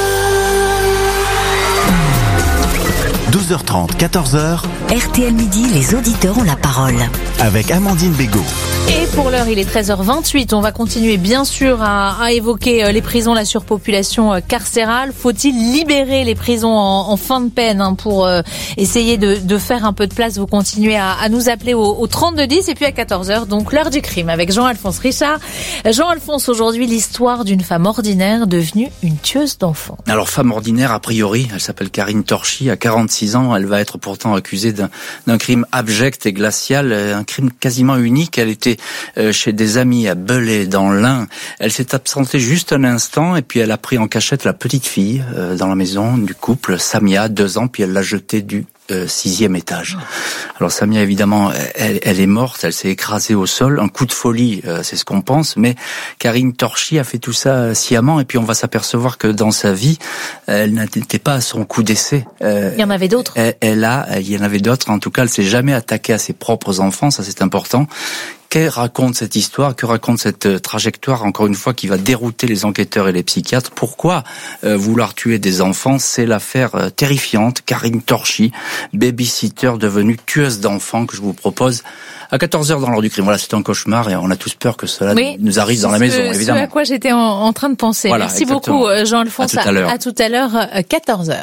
12h30, 14h. RTL Midi, les auditeurs ont la parole. Avec Amandine Bégaud. Et pour l'heure, il est 13h28. On va continuer bien sûr à évoquer les prisons, la surpopulation carcérale. Faut-il libérer les prisons en fin de peine pour essayer de faire un peu de place? Vous continuez à nous appeler au 3210 et puis à 14h, donc l'heure du crime avec Jean-Alphonse Richard. Jean-Alphonse, aujourd'hui, l'histoire d'une femme ordinaire devenue une tueuse d'enfants. Alors, femme ordinaire, a priori, elle s'appelle Karine Torchy, à 46 ans. Elle va être pourtant accusée d'un crime abject et glacial, un crime quasiment unique. Elle était chez des amis à Belay dans l'Ain. Elle s'est absentée juste un instant et puis elle a pris en cachette la petite fille dans la maison du couple, Samia, 2 ans, puis elle l'a jetée du 6e étage. Alors Samia, évidemment, elle est morte, elle s'est écrasée au sol, un coup de folie, c'est ce qu'on pense, mais Karine Torchy a fait tout ça sciemment, et puis on va s'apercevoir que dans sa vie, elle n'était pas à son coup d'essai. Il y en avait d'autres. Il y en avait d'autres, en tout cas, elle s'est jamais attaquée à ses propres enfants, ça c'est important. Que raconte cette histoire, que raconte cette trajectoire, encore une fois, qui va dérouter les enquêteurs et les psychiatres? Pourquoi vouloir tuer des enfants? C'est l'affaire terrifiante, Karine Torchy, babysitter devenue tueuse d'enfants, que je vous propose à 14h dans l'heure du crime. Voilà, c'est un cauchemar et on a tous peur que cela nous arrive dans la maison, évidemment. C'est à quoi j'étais en train de penser. Voilà, merci exactement. beaucoup, Jean-Alphonse. À tout à l'heure, 14h.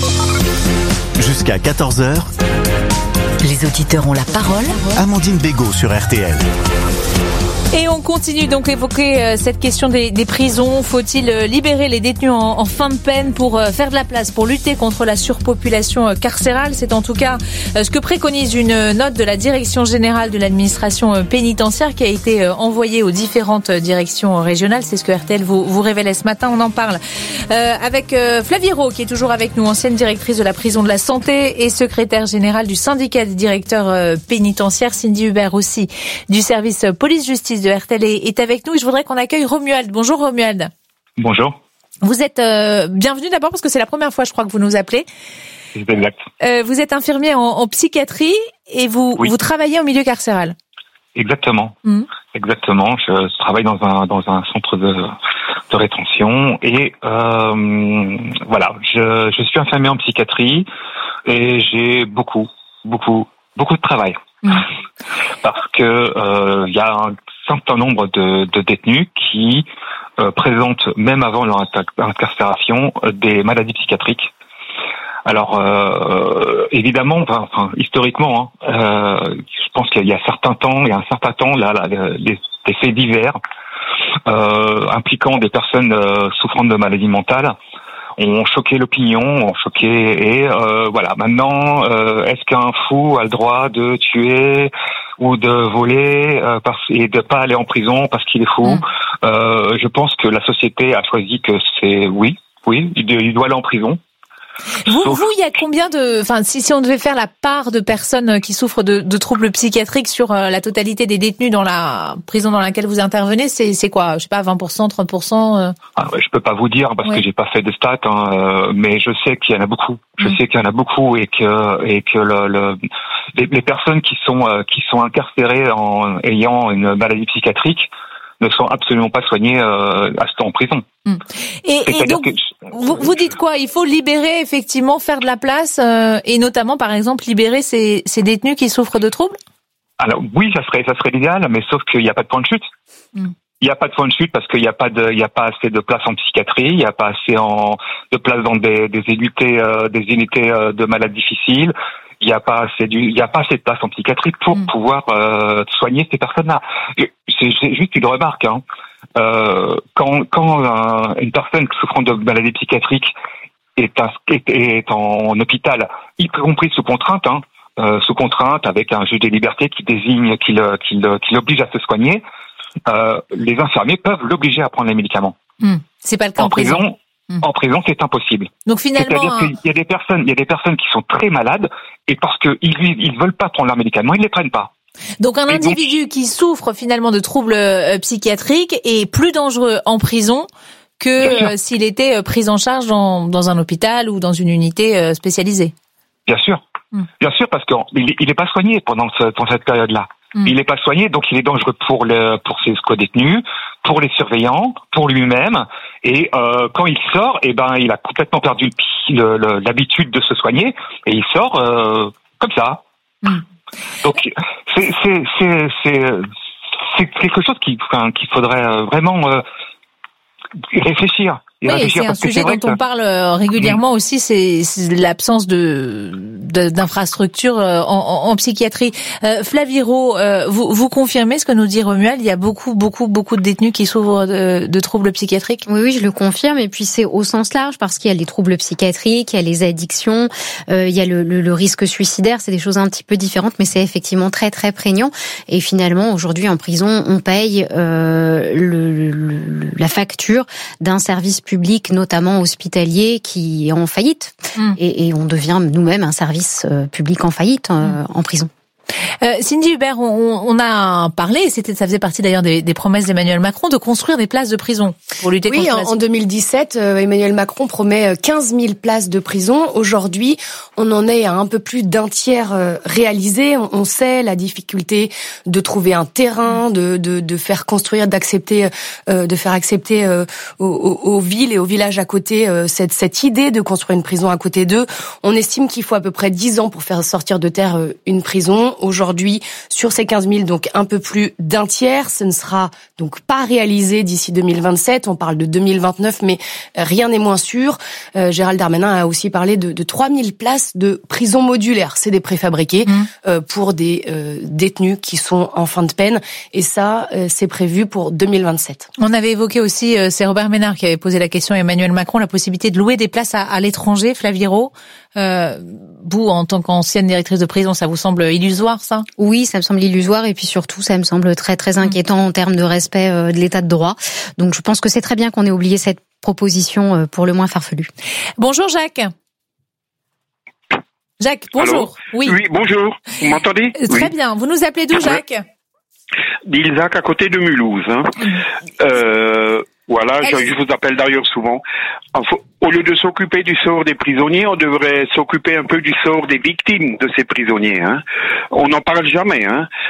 Jusqu'à 14h. Les auditeurs ont la parole. Amandine Bégaud sur RTL. Et on continue donc à évoquer cette question des prisons. Faut-il libérer les détenus en fin de peine pour faire de la place, pour lutter contre la surpopulation carcérale? C'est en tout cas ce que préconise une note de la Direction générale de l'administration pénitentiaire qui a été envoyée aux différentes directions régionales. C'est ce que RTL vous révélait ce matin. On en parle avec Flavie Rowe, qui est toujours avec nous, ancienne directrice de la prison de la Santé et secrétaire générale du syndicat des directeurs pénitentiaires. Cindy Hubert aussi, du service police-justice de RTL est avec nous, et je voudrais qu'on accueille Romuald. Bonjour Romuald. Bonjour. Vous êtes bienvenue d'abord parce que c'est la première fois, je crois, que vous nous appelez. C'est exact. Vous êtes infirmier en psychiatrie et vous travaillez au milieu carcéral. Exactement. Exactement. Je travaille dans un centre de rétention et voilà. Je suis infirmier en psychiatrie et j'ai beaucoup de travail. Parce que y a un certain nombre de détenus qui présentent, même avant leur incarcération, des maladies psychiatriques. Alors, évidemment, historiquement, je pense qu'il y a un certain temps, des faits divers impliquant des personnes souffrant de maladies mentales ont choqué l'opinion, et voilà. Maintenant, est-ce qu'un fou a le droit de tuer ou de voler et de pas aller en prison parce qu'il est fou? Je pense que la société a choisi que c'est oui, il doit aller en prison. Vous, il y a combien si on devait faire la part de personnes qui souffrent de troubles psychiatriques sur la totalité des détenus dans la prison dans laquelle vous intervenez, c'est quoi? Je sais pas, 20%, 30%? Je peux pas vous dire parce que j'ai pas fait de stats, mais je sais qu'il y en a beaucoup. Je sais qu'il y en a beaucoup et que les personnes qui sont incarcérées en ayant une maladie psychiatrique ne sont absolument pas soignées à ce temps en prison. Et donc, vous dites quoi? Il faut libérer, effectivement, faire de la place, et notamment, par exemple, libérer ces détenus qui souffrent de troubles? Alors oui, ça serait l'idéal, mais sauf qu'il n'y a pas de point de chute. Il n'y a pas de point de chute parce qu'il n'y a pas assez de place en psychiatrie, il n'y a pas assez de place dans des unités de malades difficiles. Il n'y a pas assez de place en psychiatrie pour pouvoir soigner ces personnes-là. C'est juste une remarque. Quand une personne souffrant de maladie psychiatrique est en hôpital, y compris sous contrainte, avec un juge des libertés qui désigne, qui l'oblige à se soigner, les infirmiers peuvent l'obliger à prendre les médicaments. C'est pas le cas en prison. En prison, c'est impossible. Donc finalement, c'est-à-dire qu'il y a des personnes qui sont très malades et parce que ils veulent pas prendre leurs médicaments, ils les prennent pas. Donc un individu qui souffre finalement de troubles psychiatriques est plus dangereux en prison que s'il était pris en charge dans un hôpital ou dans une unité spécialisée. Bien sûr, parce qu'il est pas soigné pendant cette période-là. Il n'est pas soigné, donc il est dangereux pour ses co-détenus, pour les surveillants, pour lui-même. Et quand il sort, il a complètement perdu l'habitude de se soigner et il sort comme ça. Donc c'est quelque chose qu'il faudrait vraiment réfléchir. Oui, c'est un sujet dont on parle régulièrement aussi, c'est l'absence d'infrastructures en psychiatrie. Flavie Rault, vous confirmez ce que nous dit Romuald? Il y a beaucoup de détenus qui souffrent de troubles psychiatriques? Oui, je le confirme. Et puis c'est au sens large parce qu'il y a les troubles psychiatriques, il y a les addictions, il y a le risque suicidaire. C'est des choses un petit peu différentes, mais c'est effectivement très très prégnant. Et finalement, aujourd'hui en prison, on paye la facture d'un service public, notamment hospitalier, qui est en faillite. Et on devient nous-mêmes un service public en faillite en prison. Cindy Hubert, on a parlé, ça faisait partie d'ailleurs des promesses d'Emmanuel Macron, de construire des places de prison pour lutter contre la... Oui, en 2017, Emmanuel Macron promet 15 000 places de prison. Aujourd'hui, on en est à un peu plus d'un tiers réalisé. On sait la difficulté de trouver un terrain, de faire construire, de faire accepter aux villes et aux villages à côté cette idée de construire une prison à côté d'eux. On estime qu'il faut à peu près 10 ans pour faire sortir de terre une prison. Aujourd'hui, sur ces 15 000, donc un peu plus d'un tiers, ce ne sera donc pas réalisé d'ici 2027. On parle de 2029, mais rien n'est moins sûr. Gérald Darmanin a aussi parlé de 3 000 places de prison modulaire. C'est des préfabriqués pour des détenus qui sont en fin de peine. Et ça, c'est prévu pour 2027. On avait évoqué aussi, c'est Robert Ménard qui avait posé la question à Emmanuel Macron, la possibilité de louer des places à l'étranger. Flavie Rault, vous, en tant qu'ancienne directrice de prison, ça vous semble illusoire, ça? Oui, ça me semble illusoire et puis surtout, ça me semble très très inquiétant en termes de respect de l'état de droit. Donc je pense que c'est très bien qu'on ait oublié cette proposition pour le moins farfelue. Bonjour Jacques. Jacques, bonjour. Oui, bonjour. Vous m'entendez? Très bien. Vous nous appelez d'où, Jacques? D'Ilzac, à côté de Mulhouse. Voilà, je vous appelle d'ailleurs souvent. Au lieu de s'occuper du sort des prisonniers, on devrait s'occuper un peu du sort des victimes de ces prisonniers. On n'en parle jamais.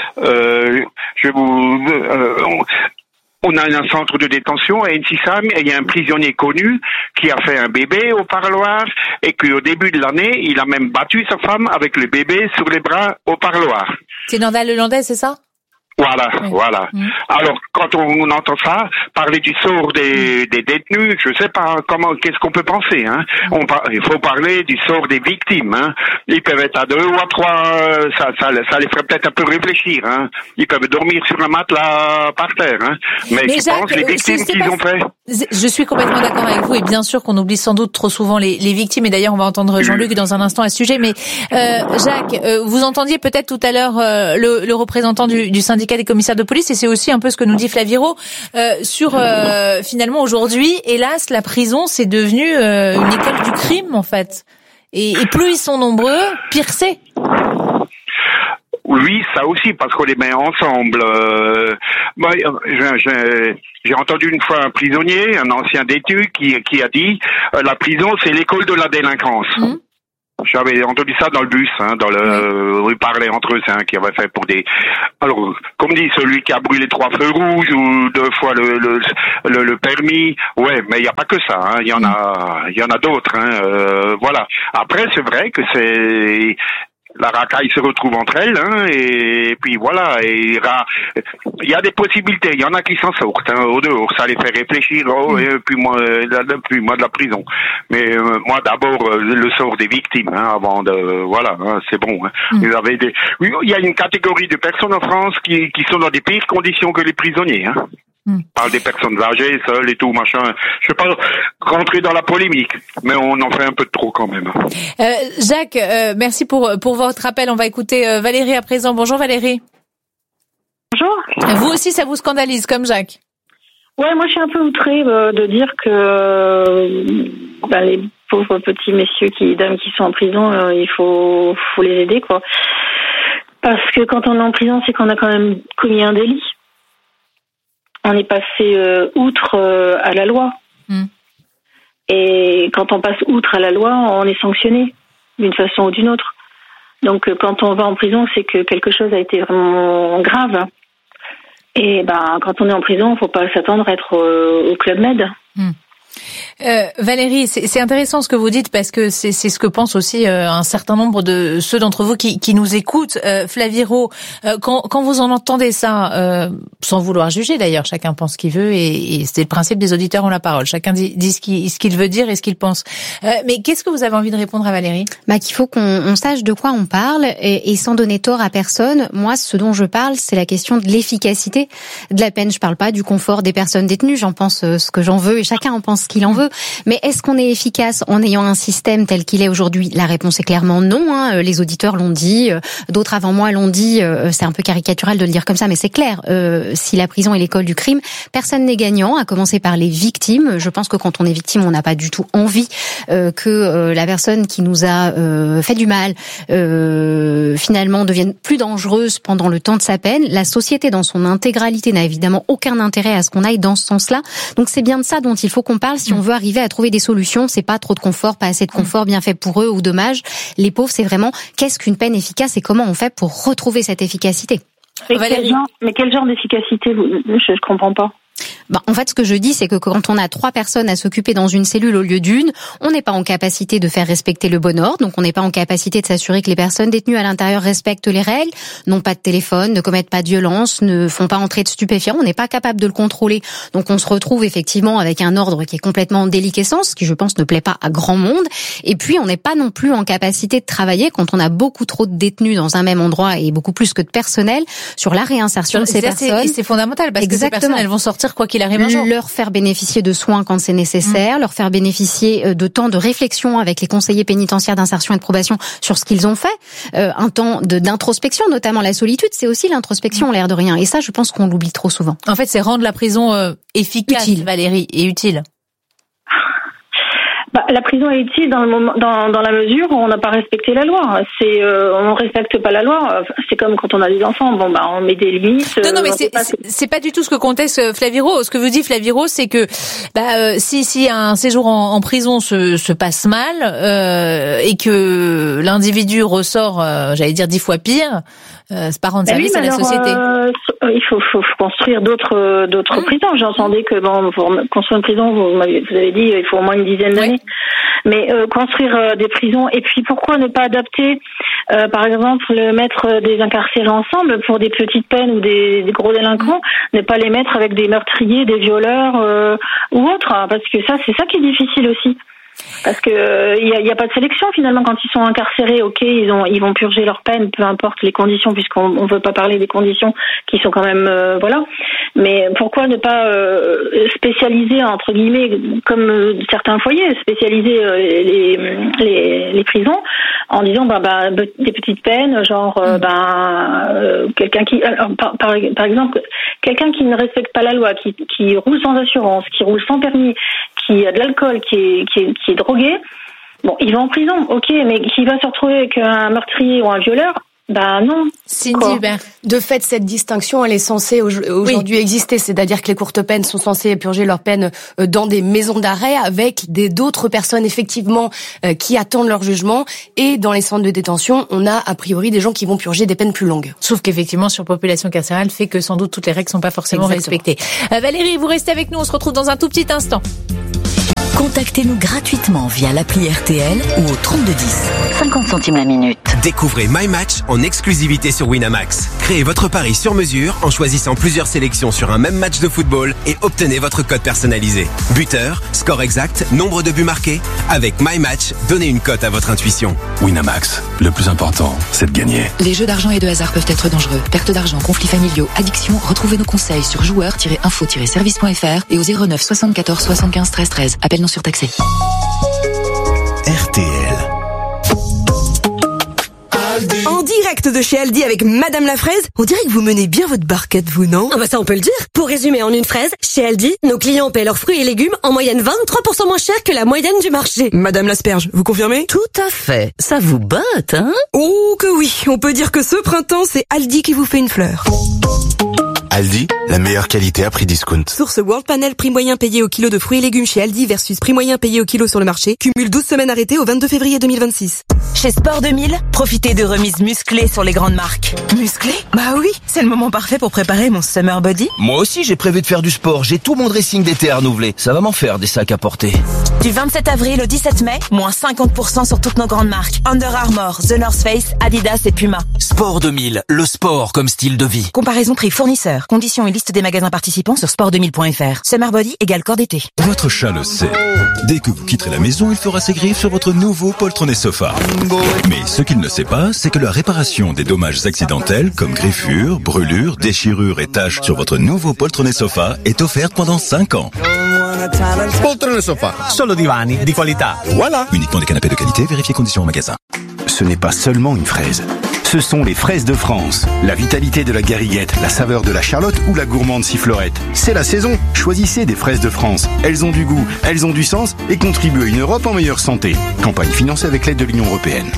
On a un centre de détention à Ensisheim et il y a un prisonnier connu qui a fait un bébé au parloir et qu'au début de l'année, il a même battu sa femme avec le bébé sur les bras au parloir. C'est Nandal Lelandais, c'est ça? Voilà. Alors, quand on entend ça, parler du sort des détenus, je sais pas qu'est-ce qu'on peut penser, il faut parler du sort des victimes, Ils peuvent être à 2 ou à 3, ça les ferait peut-être un peu réfléchir, Ils peuvent dormir sur un matelas par terre, Mais je pense les victimes qu'ils ont fait. Je suis complètement d'accord avec vous et bien sûr qu'on oublie sans doute trop souvent les victimes et d'ailleurs on va entendre Jean-Luc dans un instant à ce sujet, mais Jacques, vous entendiez peut-être tout à l'heure le représentant du syndicat syndicat des commissaires de police, et c'est aussi un peu ce que nous dit Flaviro sur finalement aujourd'hui, hélas, la prison c'est devenu une école du crime en fait. Et plus ils sont nombreux, pire c'est. Oui, ça aussi, parce qu'on les met ensemble. Moi, j'ai entendu une fois un prisonnier, un ancien détenu, qui a dit la prison, c'est l'école de la délinquance. J'avais entendu ça dans le bus, où ils parlaient entre eux, qui avait fait pour des... Alors, comme dit celui qui a brûlé 3 feux rouges ou 2 fois le permis, ouais, mais il n'y a pas que ça, il y en a d'autres, voilà. Après, c'est vrai que la racaille se retrouve entre elles, et puis voilà, et il y a des possibilités, il y en a qui s'en sortent, au dehors, ça les fait réfléchir, et puis moi de la prison. Mais moi d'abord le sort des victimes, avant de, voilà, c'est bon. Vous avez oui, il y a une catégorie de personnes en France qui sont dans des pires conditions que les prisonniers. On parle des personnes âgées, seules et tout, machin. Je vais pas rentrer dans la polémique, mais on en fait un peu de trop quand même. Jacques, merci pour votre appel. On va écouter Valérie à présent. Bonjour Valérie. Bonjour. Vous aussi, ça vous scandalise, comme Jacques? Ouais, moi je suis un peu outrée de dire que les pauvres petits messieurs dames qui sont en prison, il faut les aider, quoi. Parce que quand on est en prison, c'est qu'on a quand même commis un délit. On est passé outre à la loi. Et quand on passe outre à la loi, on est sanctionné d'une façon ou d'une autre. Donc quand on va en prison, c'est que quelque chose a été vraiment grave. Et quand on est en prison, il ne faut pas s'attendre à être au Club Med. Valérie, c'est intéressant ce que vous dites, parce que c'est ce que pensent aussi un certain nombre de ceux d'entre vous qui nous écoutent. Flaviro, quand vous en entendez ça, sans vouloir juger d'ailleurs, chacun pense ce qu'il veut, et c'est le principe des auditeurs ont la parole. Chacun dit ce qu'il veut dire et ce qu'il pense. Mais qu'est-ce que vous avez envie de répondre à Valérie? Qu'il faut qu'on sache de quoi on parle, et sans donner tort à personne. Moi, ce dont je parle, c'est la question de l'efficacité de la peine. Je parle pas du confort des personnes détenues. J'en pense ce que j'en veux, et chacun en pense ce qu'il en veut. Mais est-ce qu'on est efficace en ayant un système tel qu'il est aujourd'hui? La réponse est clairement non. Les auditeurs l'ont dit, d'autres avant moi l'ont dit. C'est un peu caricatural de le dire comme ça, mais c'est clair. Si la prison est l'école du crime, personne n'est gagnant, à commencer par les victimes. Je pense que quand on est victime, on n'a pas du tout envie que la personne qui nous a fait du mal finalement devienne plus dangereuse pendant le temps de sa peine. La société dans son intégralité n'a évidemment aucun intérêt à ce qu'on aille dans ce sens-là. Donc c'est bien de ça dont il faut qu'on parle si on veut arriver à trouver des solutions. C'est pas trop de confort, pas assez de confort, bien fait pour eux ou dommage. Les pauvres, c'est vraiment qu'est-ce qu'une peine efficace et comment on fait pour retrouver cette efficacité. Mais quel genre d'efficacité? Je comprends pas. En fait, ce que je dis, c'est que quand on a 3 personnes à s'occuper dans une cellule au lieu d'une, on n'est pas en capacité de faire respecter le bon ordre, donc on n'est pas en capacité de s'assurer que les personnes détenues à l'intérieur respectent les règles, n'ont pas de téléphone, ne commettent pas de violence, ne font pas entrer de stupéfiants, on n'est pas capable de le contrôler. Donc on se retrouve effectivement avec un ordre qui est complètement en déliquescence, ce qui je pense ne plaît pas à grand monde, et puis on n'est pas non plus en capacité de travailler quand on a beaucoup trop de détenus dans un même endroit et beaucoup plus que de personnel sur la réinsertion de ces personnes. C'est fondamental, parce que ces personnes, elles vont sortir quoi qu'il arrive un jour. Leur faire bénéficier de soins quand c'est nécessaire, leur faire bénéficier de temps de réflexion avec les conseillers pénitentiaires d'insertion et de probation sur ce qu'ils ont fait, un temps d'introspection, notamment la solitude, c'est aussi l'introspection, l'air de rien. Et ça, je pense qu'on l'oublie trop souvent. En fait, c'est rendre la prison efficace, utile. Valérie, et utile. La prison est utile dans la mesure où on n'a pas respecté la loi. On respecte pas la loi. C'est comme quand on a des enfants. On met des limites. Non, mais c'est pas du tout ce que conteste Flaviro. Ce que vous dit Flaviro, c'est que si un séjour en prison se passe mal et que l'individu ressort, j'allais dire 10 fois pire, c'est pas rendre service à la société. Il faut construire d'autres prisons. J'entendais que pour construire une prison, vous avez dit il faut au moins une dizaine d'années. Mais construire des prisons, et puis pourquoi ne pas adapter, par exemple, mettre des incarcérés ensemble pour des petites peines ou des gros délinquants, ne pas les mettre avec des meurtriers, des violeurs ou autres, parce que c'est ça qui est difficile aussi. Parce que y a pas de sélection finalement quand ils sont incarcérés. Ok, ils vont purger leur peine, peu importe les conditions, puisqu'on veut pas parler des conditions qui sont quand même voilà. Mais pourquoi ne pas spécialiser entre guillemets, comme certains foyers, spécialiser les prisons en disant des petites peines, genre quelqu'un qui par exemple quelqu'un qui ne respecte pas la loi, qui roule sans assurance, qui roule sans permis, qui a de l'alcool, qui est drogué. Bon, il va en prison, ok, mais qui va se retrouver avec un meurtrier ou un violeur? Non. Cindy Hubert. De fait, cette distinction, elle est censée aujourd'hui exister. C'est-à-dire que les courtes peines sont censées purger leur peine dans des maisons d'arrêt avec d'autres personnes, effectivement, qui attendent leur jugement. Et dans les centres de détention, on a, a priori, des gens qui vont purger des peines plus longues. Sauf qu'effectivement, surpopulation carcérale fait que sans doute toutes les règles sont pas forcément respectées. Valérie, vous restez avec nous. On se retrouve dans un tout petit instant. Contactez-nous gratuitement via l'appli RTL ou au 3210. 50 centimes la minute. Découvrez My Match en exclusivité sur Winamax. Créez votre pari sur mesure en choisissant plusieurs sélections sur un même match de football et obtenez votre code personnalisé. Buteur, score exact, nombre de buts marqués. Avec My Match, donnez une cote à votre intuition. Winamax, le plus important, c'est de gagner. Les jeux d'argent et de hasard peuvent être dangereux. Perte d'argent, conflits familiaux, addiction. Retrouvez nos conseils sur joueurs-info-service.fr et au 09 74 75 13 13. Appel non surtaxé. RTL. En direct de chez Aldi avec Madame la Fraise, on dirait que vous menez bien votre barquette, vous, non? Ah bah ça on peut le dire. Pour résumer en une phrase, chez Aldi, nos clients paient leurs fruits et légumes en moyenne 23% moins cher que la moyenne du marché. Madame l'Asperge, vous confirmez? Tout à fait. Ça vous botte, hein? Oh que oui, on peut dire que ce printemps, c'est Aldi qui vous fait une fleur. Aldi, la meilleure qualité à prix discount. Source World Panel, prix moyen payé au kilo de fruits et légumes chez Aldi versus prix moyen payé au kilo sur le marché. Cumule 12 semaines arrêtées au 22 février 2026. Chez Sport 2000, profitez de remises musclées sur les grandes marques. Musclées? Bah oui, c'est le moment parfait pour préparer mon Summer Body. Moi aussi, j'ai prévu de faire du sport. J'ai tout mon dressing d'été à renouveler. Ça va m'en faire des sacs à porter. Du 27 avril au 17 mai, moins 50% sur toutes nos grandes marques. Under Armour, The North Face, Adidas et Puma. Sport 2000, le sport comme style de vie. Comparaison prix fournisseur. Conditions et liste des magasins participants sur sport2000.fr. Summer Body égale corps d'été. Votre chat le sait. Dès que vous quitterez la maison, il fera ses griffes sur votre nouveau poltronné sofa. Mais ce qu'il ne sait pas, c'est que la réparation des dommages accidentels comme griffures, brûlures, déchirures et taches sur votre nouveau poltronné sofa est offerte pendant 5 ans. Poltrone sofa, solo divani di qualità. Voilà. Uniquement des canapés de qualité, vérifiez conditions au magasin. Ce n'est pas seulement une fraise. Ce sont les fraises de France. La vitalité de la gariguette, la saveur de la charlotte ou la gourmande sifflorette. C'est la saison. Choisissez des fraises de France. Elles ont du goût, elles ont du sens et contribuent à une Europe en meilleure santé. Campagne financée avec l'aide de l'Union européenne.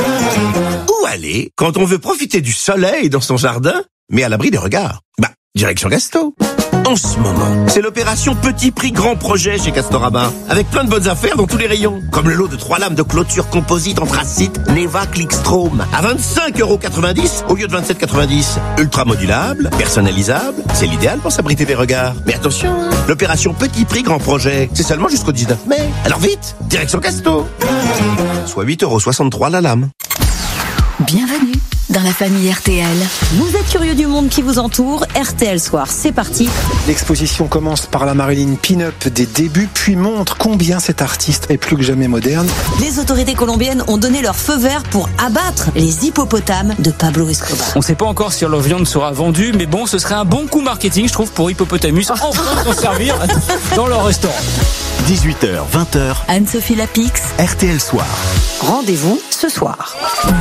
Où aller quand on veut profiter du soleil dans son jardin, mais à l'abri des regards? Direction Gasto. En ce moment, c'est l'opération Petit Prix Grand Projet chez Castorama, avec plein de bonnes affaires dans tous les rayons, comme le lot de 3 lames de clôture composite anthracite Neva Clickstrom à 25,90€ au lieu de 27,90€. Ultra modulable, personnalisable, c'est l'idéal pour s'abriter des regards. Mais attention, l'opération Petit Prix Grand Projet, c'est seulement jusqu'au 19 mai. Alors vite, direction Casto. Soit 8,63€ la lame. Bienvenue dans la famille RTL. Vous êtes curieux du monde qui vous entoure? RTL Soir, c'est parti. L'exposition commence par la Marilyn Pin-Up des débuts, puis montre combien cet artiste est plus que jamais moderne. Les autorités colombiennes ont donné leur feu vert pour abattre les hippopotames de Pablo Escobar. On ne sait pas encore si leur viande sera vendue, mais bon, ce serait un bon coup marketing, je trouve, pour Hippopotamus, enfin s'en servir dans leur restaurant. 18h, 20h. Anne-Sophie Lapix. RTL Soir. Rendez-vous ce soir.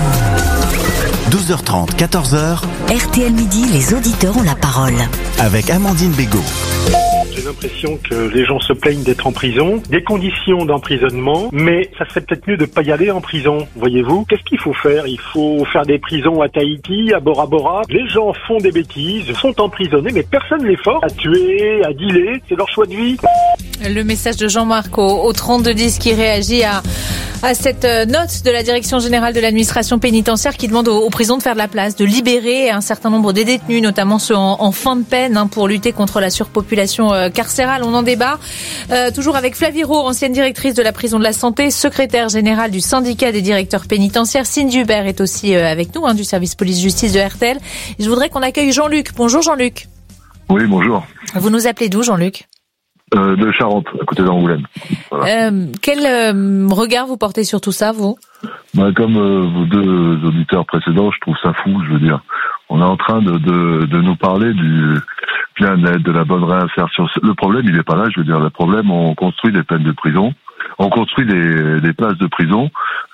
12h30, 14h. RTL Midi, les auditeurs ont la parole. Avec Amandine Bégaud. J'ai l'impression que les gens se plaignent d'être en prison, des conditions d'emprisonnement, mais ça serait peut-être mieux de pas y aller en prison, voyez-vous. Qu'est-ce qu'il faut faire? Il faut faire des prisons à Tahiti, à Bora Bora. Les gens font des bêtises, sont emprisonnés, mais personne les force à tuer, à dealer, c'est leur choix de vie. Le message de Jean-Marc au 3210 qui réagit à cette note de la Direction Générale de l'Administration Pénitentiaire qui demande aux prisons de faire de la place, de libérer un certain nombre des détenus, notamment ceux en fin de peine, pour lutter contre la surpopulation carcérale. On en débat toujours avec Flavie Rowe, ancienne directrice de la prison de la Santé, secrétaire générale du syndicat des directeurs pénitentiaires. Cindy Hubert est aussi avec nous, du service police-justice de RTL. Et je voudrais qu'on accueille Jean-Luc. Bonjour Jean-Luc. Oui, bonjour. Vous nous appelez d'où Jean-Luc? De Charente, à côté d'Angoulême. Voilà. Quel regard vous portez sur tout ça, vous? Comme vos deux auditeurs précédents, je trouve ça fou, je veux dire. On est en train de nous parler du bien-être, de la bonne réinsertion. Le problème, il n'est pas là, je veux dire. Le problème, on construit des peines de prison, on construit des places de prison,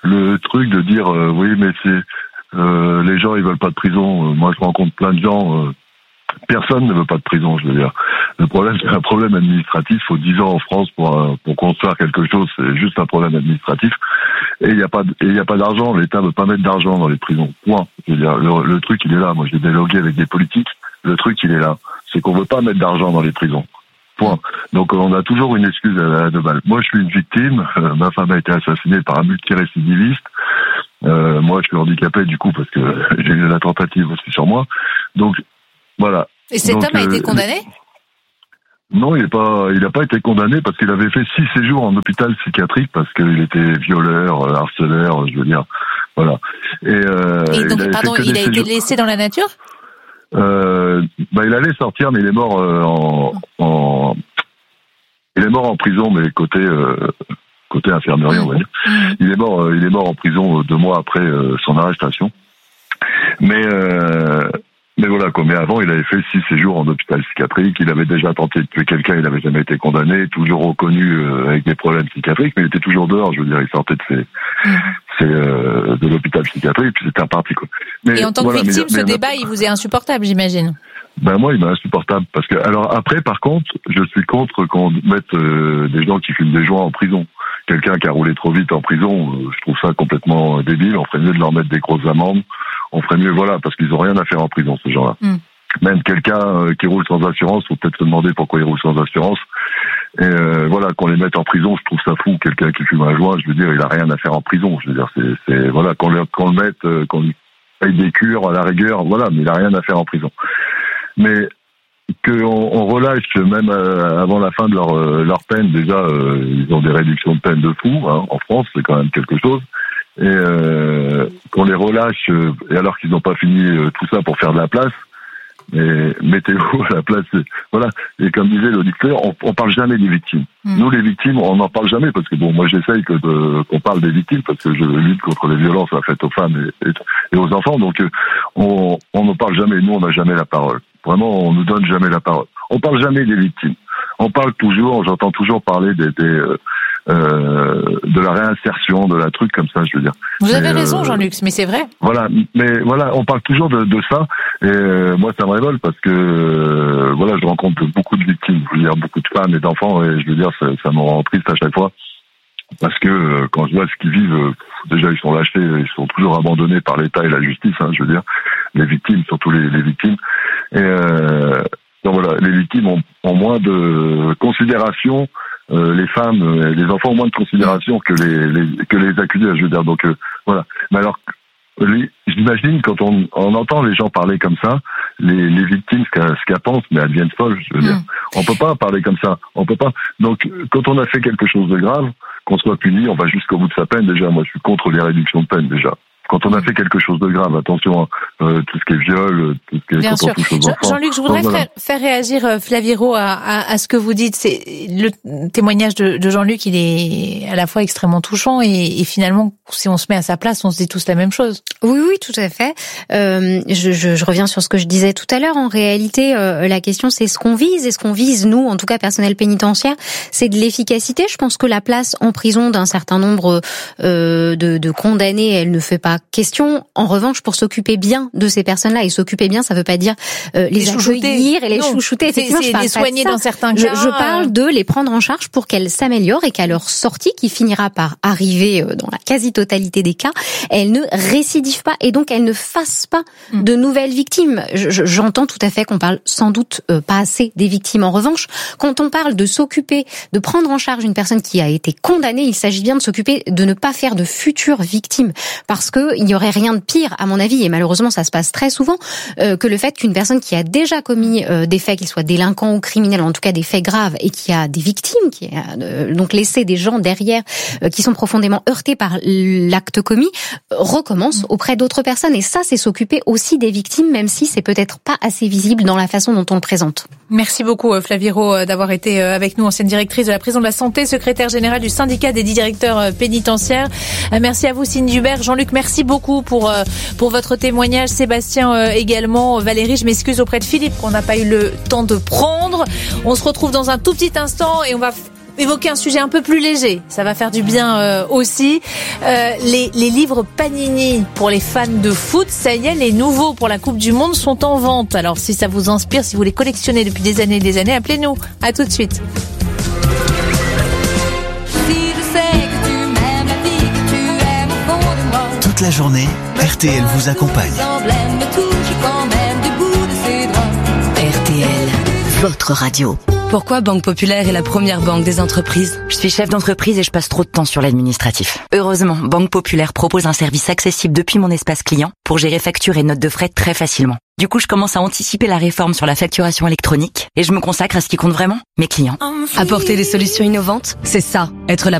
le truc de dire oui, mais c'est les gens ils veulent pas de prison. Moi, je rencontre plein de gens. Personne ne veut pas de prison, je veux dire. Le problème, c'est un problème administratif. Il faut 10 ans en France pour construire quelque chose. C'est juste un problème administratif. Et il y a pas d'argent. L'État veut pas mettre d'argent dans les prisons. Point. Je veux dire, le truc, il est là. Moi, j'ai dialogué avec des politiques. Le truc, il est là. C'est qu'on veut pas mettre d'argent dans les prisons. Point. Donc, on a toujours une excuse à deux balles. Moi, je suis une victime. Ma femme a été assassinée par un multirécidiviste. Moi, je suis handicapé, du coup, parce que j'ai eu la tentative aussi sur moi. Donc, voilà. Et cet homme a été condamné ? Non, il a pas été condamné parce qu'il avait fait 6 séjours en hôpital psychiatrique parce qu'il était violeur, harceleur, je veux dire. Voilà. Et donc, il a été laissé dans la nature ? Il allait sortir, mais il est mort en prison, mais côté infirmerie, on va dire. Il est mort en prison 2 mois après son arrestation. Mais voilà, mais avant, il avait fait 6 séjours en hôpital psychiatrique. Il avait déjà tenté de tuer quelqu'un, il n'avait jamais été condamné, toujours reconnu avec des problèmes psychiatriques, mais il était toujours dehors. Je veux dire, il sortait de l'hôpital psychiatrique, puis c'était reparti, quoi. Mais, et en tant que victime, ce débat, il vous est insupportable, j'imagine. Ben moi, il m'est insupportable parce que alors après, par contre, je suis contre qu'on mette des gens qui fument des joints en prison. Quelqu'un qui a roulé trop vite en prison, je trouve ça complètement débile. On ferait mieux de leur mettre des grosses amendes. On ferait mieux, voilà, parce qu'ils ont rien à faire en prison, ces gens-là. Même quelqu'un qui roule sans assurance, faut peut-être se demander pourquoi il roule sans assurance. Et voilà, qu'on les mette en prison, je trouve ça fou. Quelqu'un qui fume un joint, je veux dire, il a rien à faire en prison. Je veux dire, c'est voilà, qu'on le mette, qu'on lui paye des cures à la rigueur, voilà, mais il a rien à faire en prison. Mais qu'on relâche même avant la fin de leur peine, déjà, ils ont des réductions de peine de fou, hein, en France, c'est quand même quelque chose. Et qu'on les relâche, et alors qu'ils n'ont pas fini tout ça pour faire de la place, mais mettez-vous à la place, voilà. Et comme disait l'auditeur, on parle jamais des victimes. Nous, les victimes, on n'en parle jamais, parce que bon, moi j'essaye qu'on parle des victimes, parce que je lutte contre les violences faites aux femmes et aux enfants, donc on n'en parle jamais. Nous, on n'a jamais la parole. Vraiment, on nous donne jamais la parole. On parle jamais des victimes. On parle toujours, j'entends toujours parler de la réinsertion, de la truc comme ça, je veux dire. Vous avez raison, Jean-Luc, mais c'est vrai. Voilà, mais voilà, on parle toujours de ça, et moi ça me révolte parce que voilà, je rencontre beaucoup de victimes, je veux dire beaucoup de femmes et d'enfants, et je veux dire ça me rend triste à chaque fois parce que quand je vois ce qu'ils vivent, déjà ils sont lâchés, ils sont toujours abandonnés par l'État et la justice, hein, je veux dire, les victimes, surtout les victimes, et donc voilà, les victimes ont moins de considération. Les femmes, les enfants ont moins de considération que les accusés, je veux dire. Donc voilà. Mais alors, j'imagine quand on entend les gens parler comme ça, les victimes, ce qu'elles pensent, mais elles deviennent folles. Je veux dire, on peut pas parler comme ça. On peut pas. Donc, quand on a fait quelque chose de grave, qu'on soit puni, on va jusqu'au bout de sa peine. Déjà, moi, je suis contre les réductions de peine déjà. Quand on a fait quelque chose de grave, attention, tout ce qui est viol, tout ce qui est bien sûr. Jean-Luc, je voudrais faire réagir Flavie Rault à ce que vous dites. C'est le témoignage de Jean-Luc, il est à la fois extrêmement touchant et finalement, si on se met à sa place, on se dit tous la même chose. Oui, tout à fait. Je reviens sur ce que je disais tout à l'heure. En réalité, la question, c'est ce qu'on vise. Et ce qu'on vise, nous, en tout cas, personnel pénitentiaire, c'est de l'efficacité. Je pense que la place en prison d'un certain nombre de condamnés, elle ne fait pas question. En revanche, pour s'occuper bien de ces personnes-là, et s'occuper bien, ça veut pas dire les accueillir et les chouchouter. Effectivement, c'est les soigner dans certains cas. Je parle de les prendre en charge pour qu'elles s'améliorent et qu'à leur sortie, qui finira par arriver dans la quasi-totalité des cas, elles ne récidivent pas et donc elles ne fassent pas de nouvelles victimes. J'entends tout à fait qu'on parle sans doute pas assez des victimes. En revanche, quand on parle de s'occuper, de prendre en charge une personne qui a été condamnée, il s'agit bien de s'occuper de ne pas faire de futures victimes, parce que il n'y aurait rien de pire, à mon avis, et malheureusement ça se passe très souvent, que le fait qu'une personne qui a déjà commis des faits, qu'il soit délinquant ou criminel, en tout cas des faits graves, et qui a des victimes, qui a donc laissé des gens derrière qui sont profondément heurtés par l'acte commis, recommence auprès d'autres personnes. Et ça, c'est s'occuper aussi des victimes, même si c'est peut-être pas assez visible dans la façon dont on le présente. Merci beaucoup Flavie Rault d'avoir été avec nous, ancienne directrice de la prison de la Santé, secrétaire générale du syndicat des directeurs pénitentiaires. Merci à vous Cindy Hubert. Jean-Luc, merci beaucoup pour votre témoignage. Sébastien également. Valérie, je m'excuse auprès de Philippe qu'on n'a pas eu le temps de prendre. On se retrouve dans un tout petit instant et on va évoquer un sujet un peu plus léger. Ça va faire du bien aussi. Les livres Panini pour les fans de foot, ça y est, les nouveaux pour la Coupe du Monde sont en vente. Alors si ça vous inspire, si vous les collectionnez depuis des années et des années, appelez-nous. À tout de suite. Toute la journée, RTL vous accompagne. RTL, votre radio. Pourquoi Banque Populaire est la première banque des entreprises? Je suis chef d'entreprise et je passe trop de temps sur l'administratif. Heureusement, Banque Populaire propose un service accessible depuis mon espace client pour gérer factures et notes de frais très facilement. Du coup, je commence à anticiper la réforme sur la facturation électronique et je me consacre à ce qui compte vraiment, mes clients. Apporter des solutions innovantes, c'est ça, être la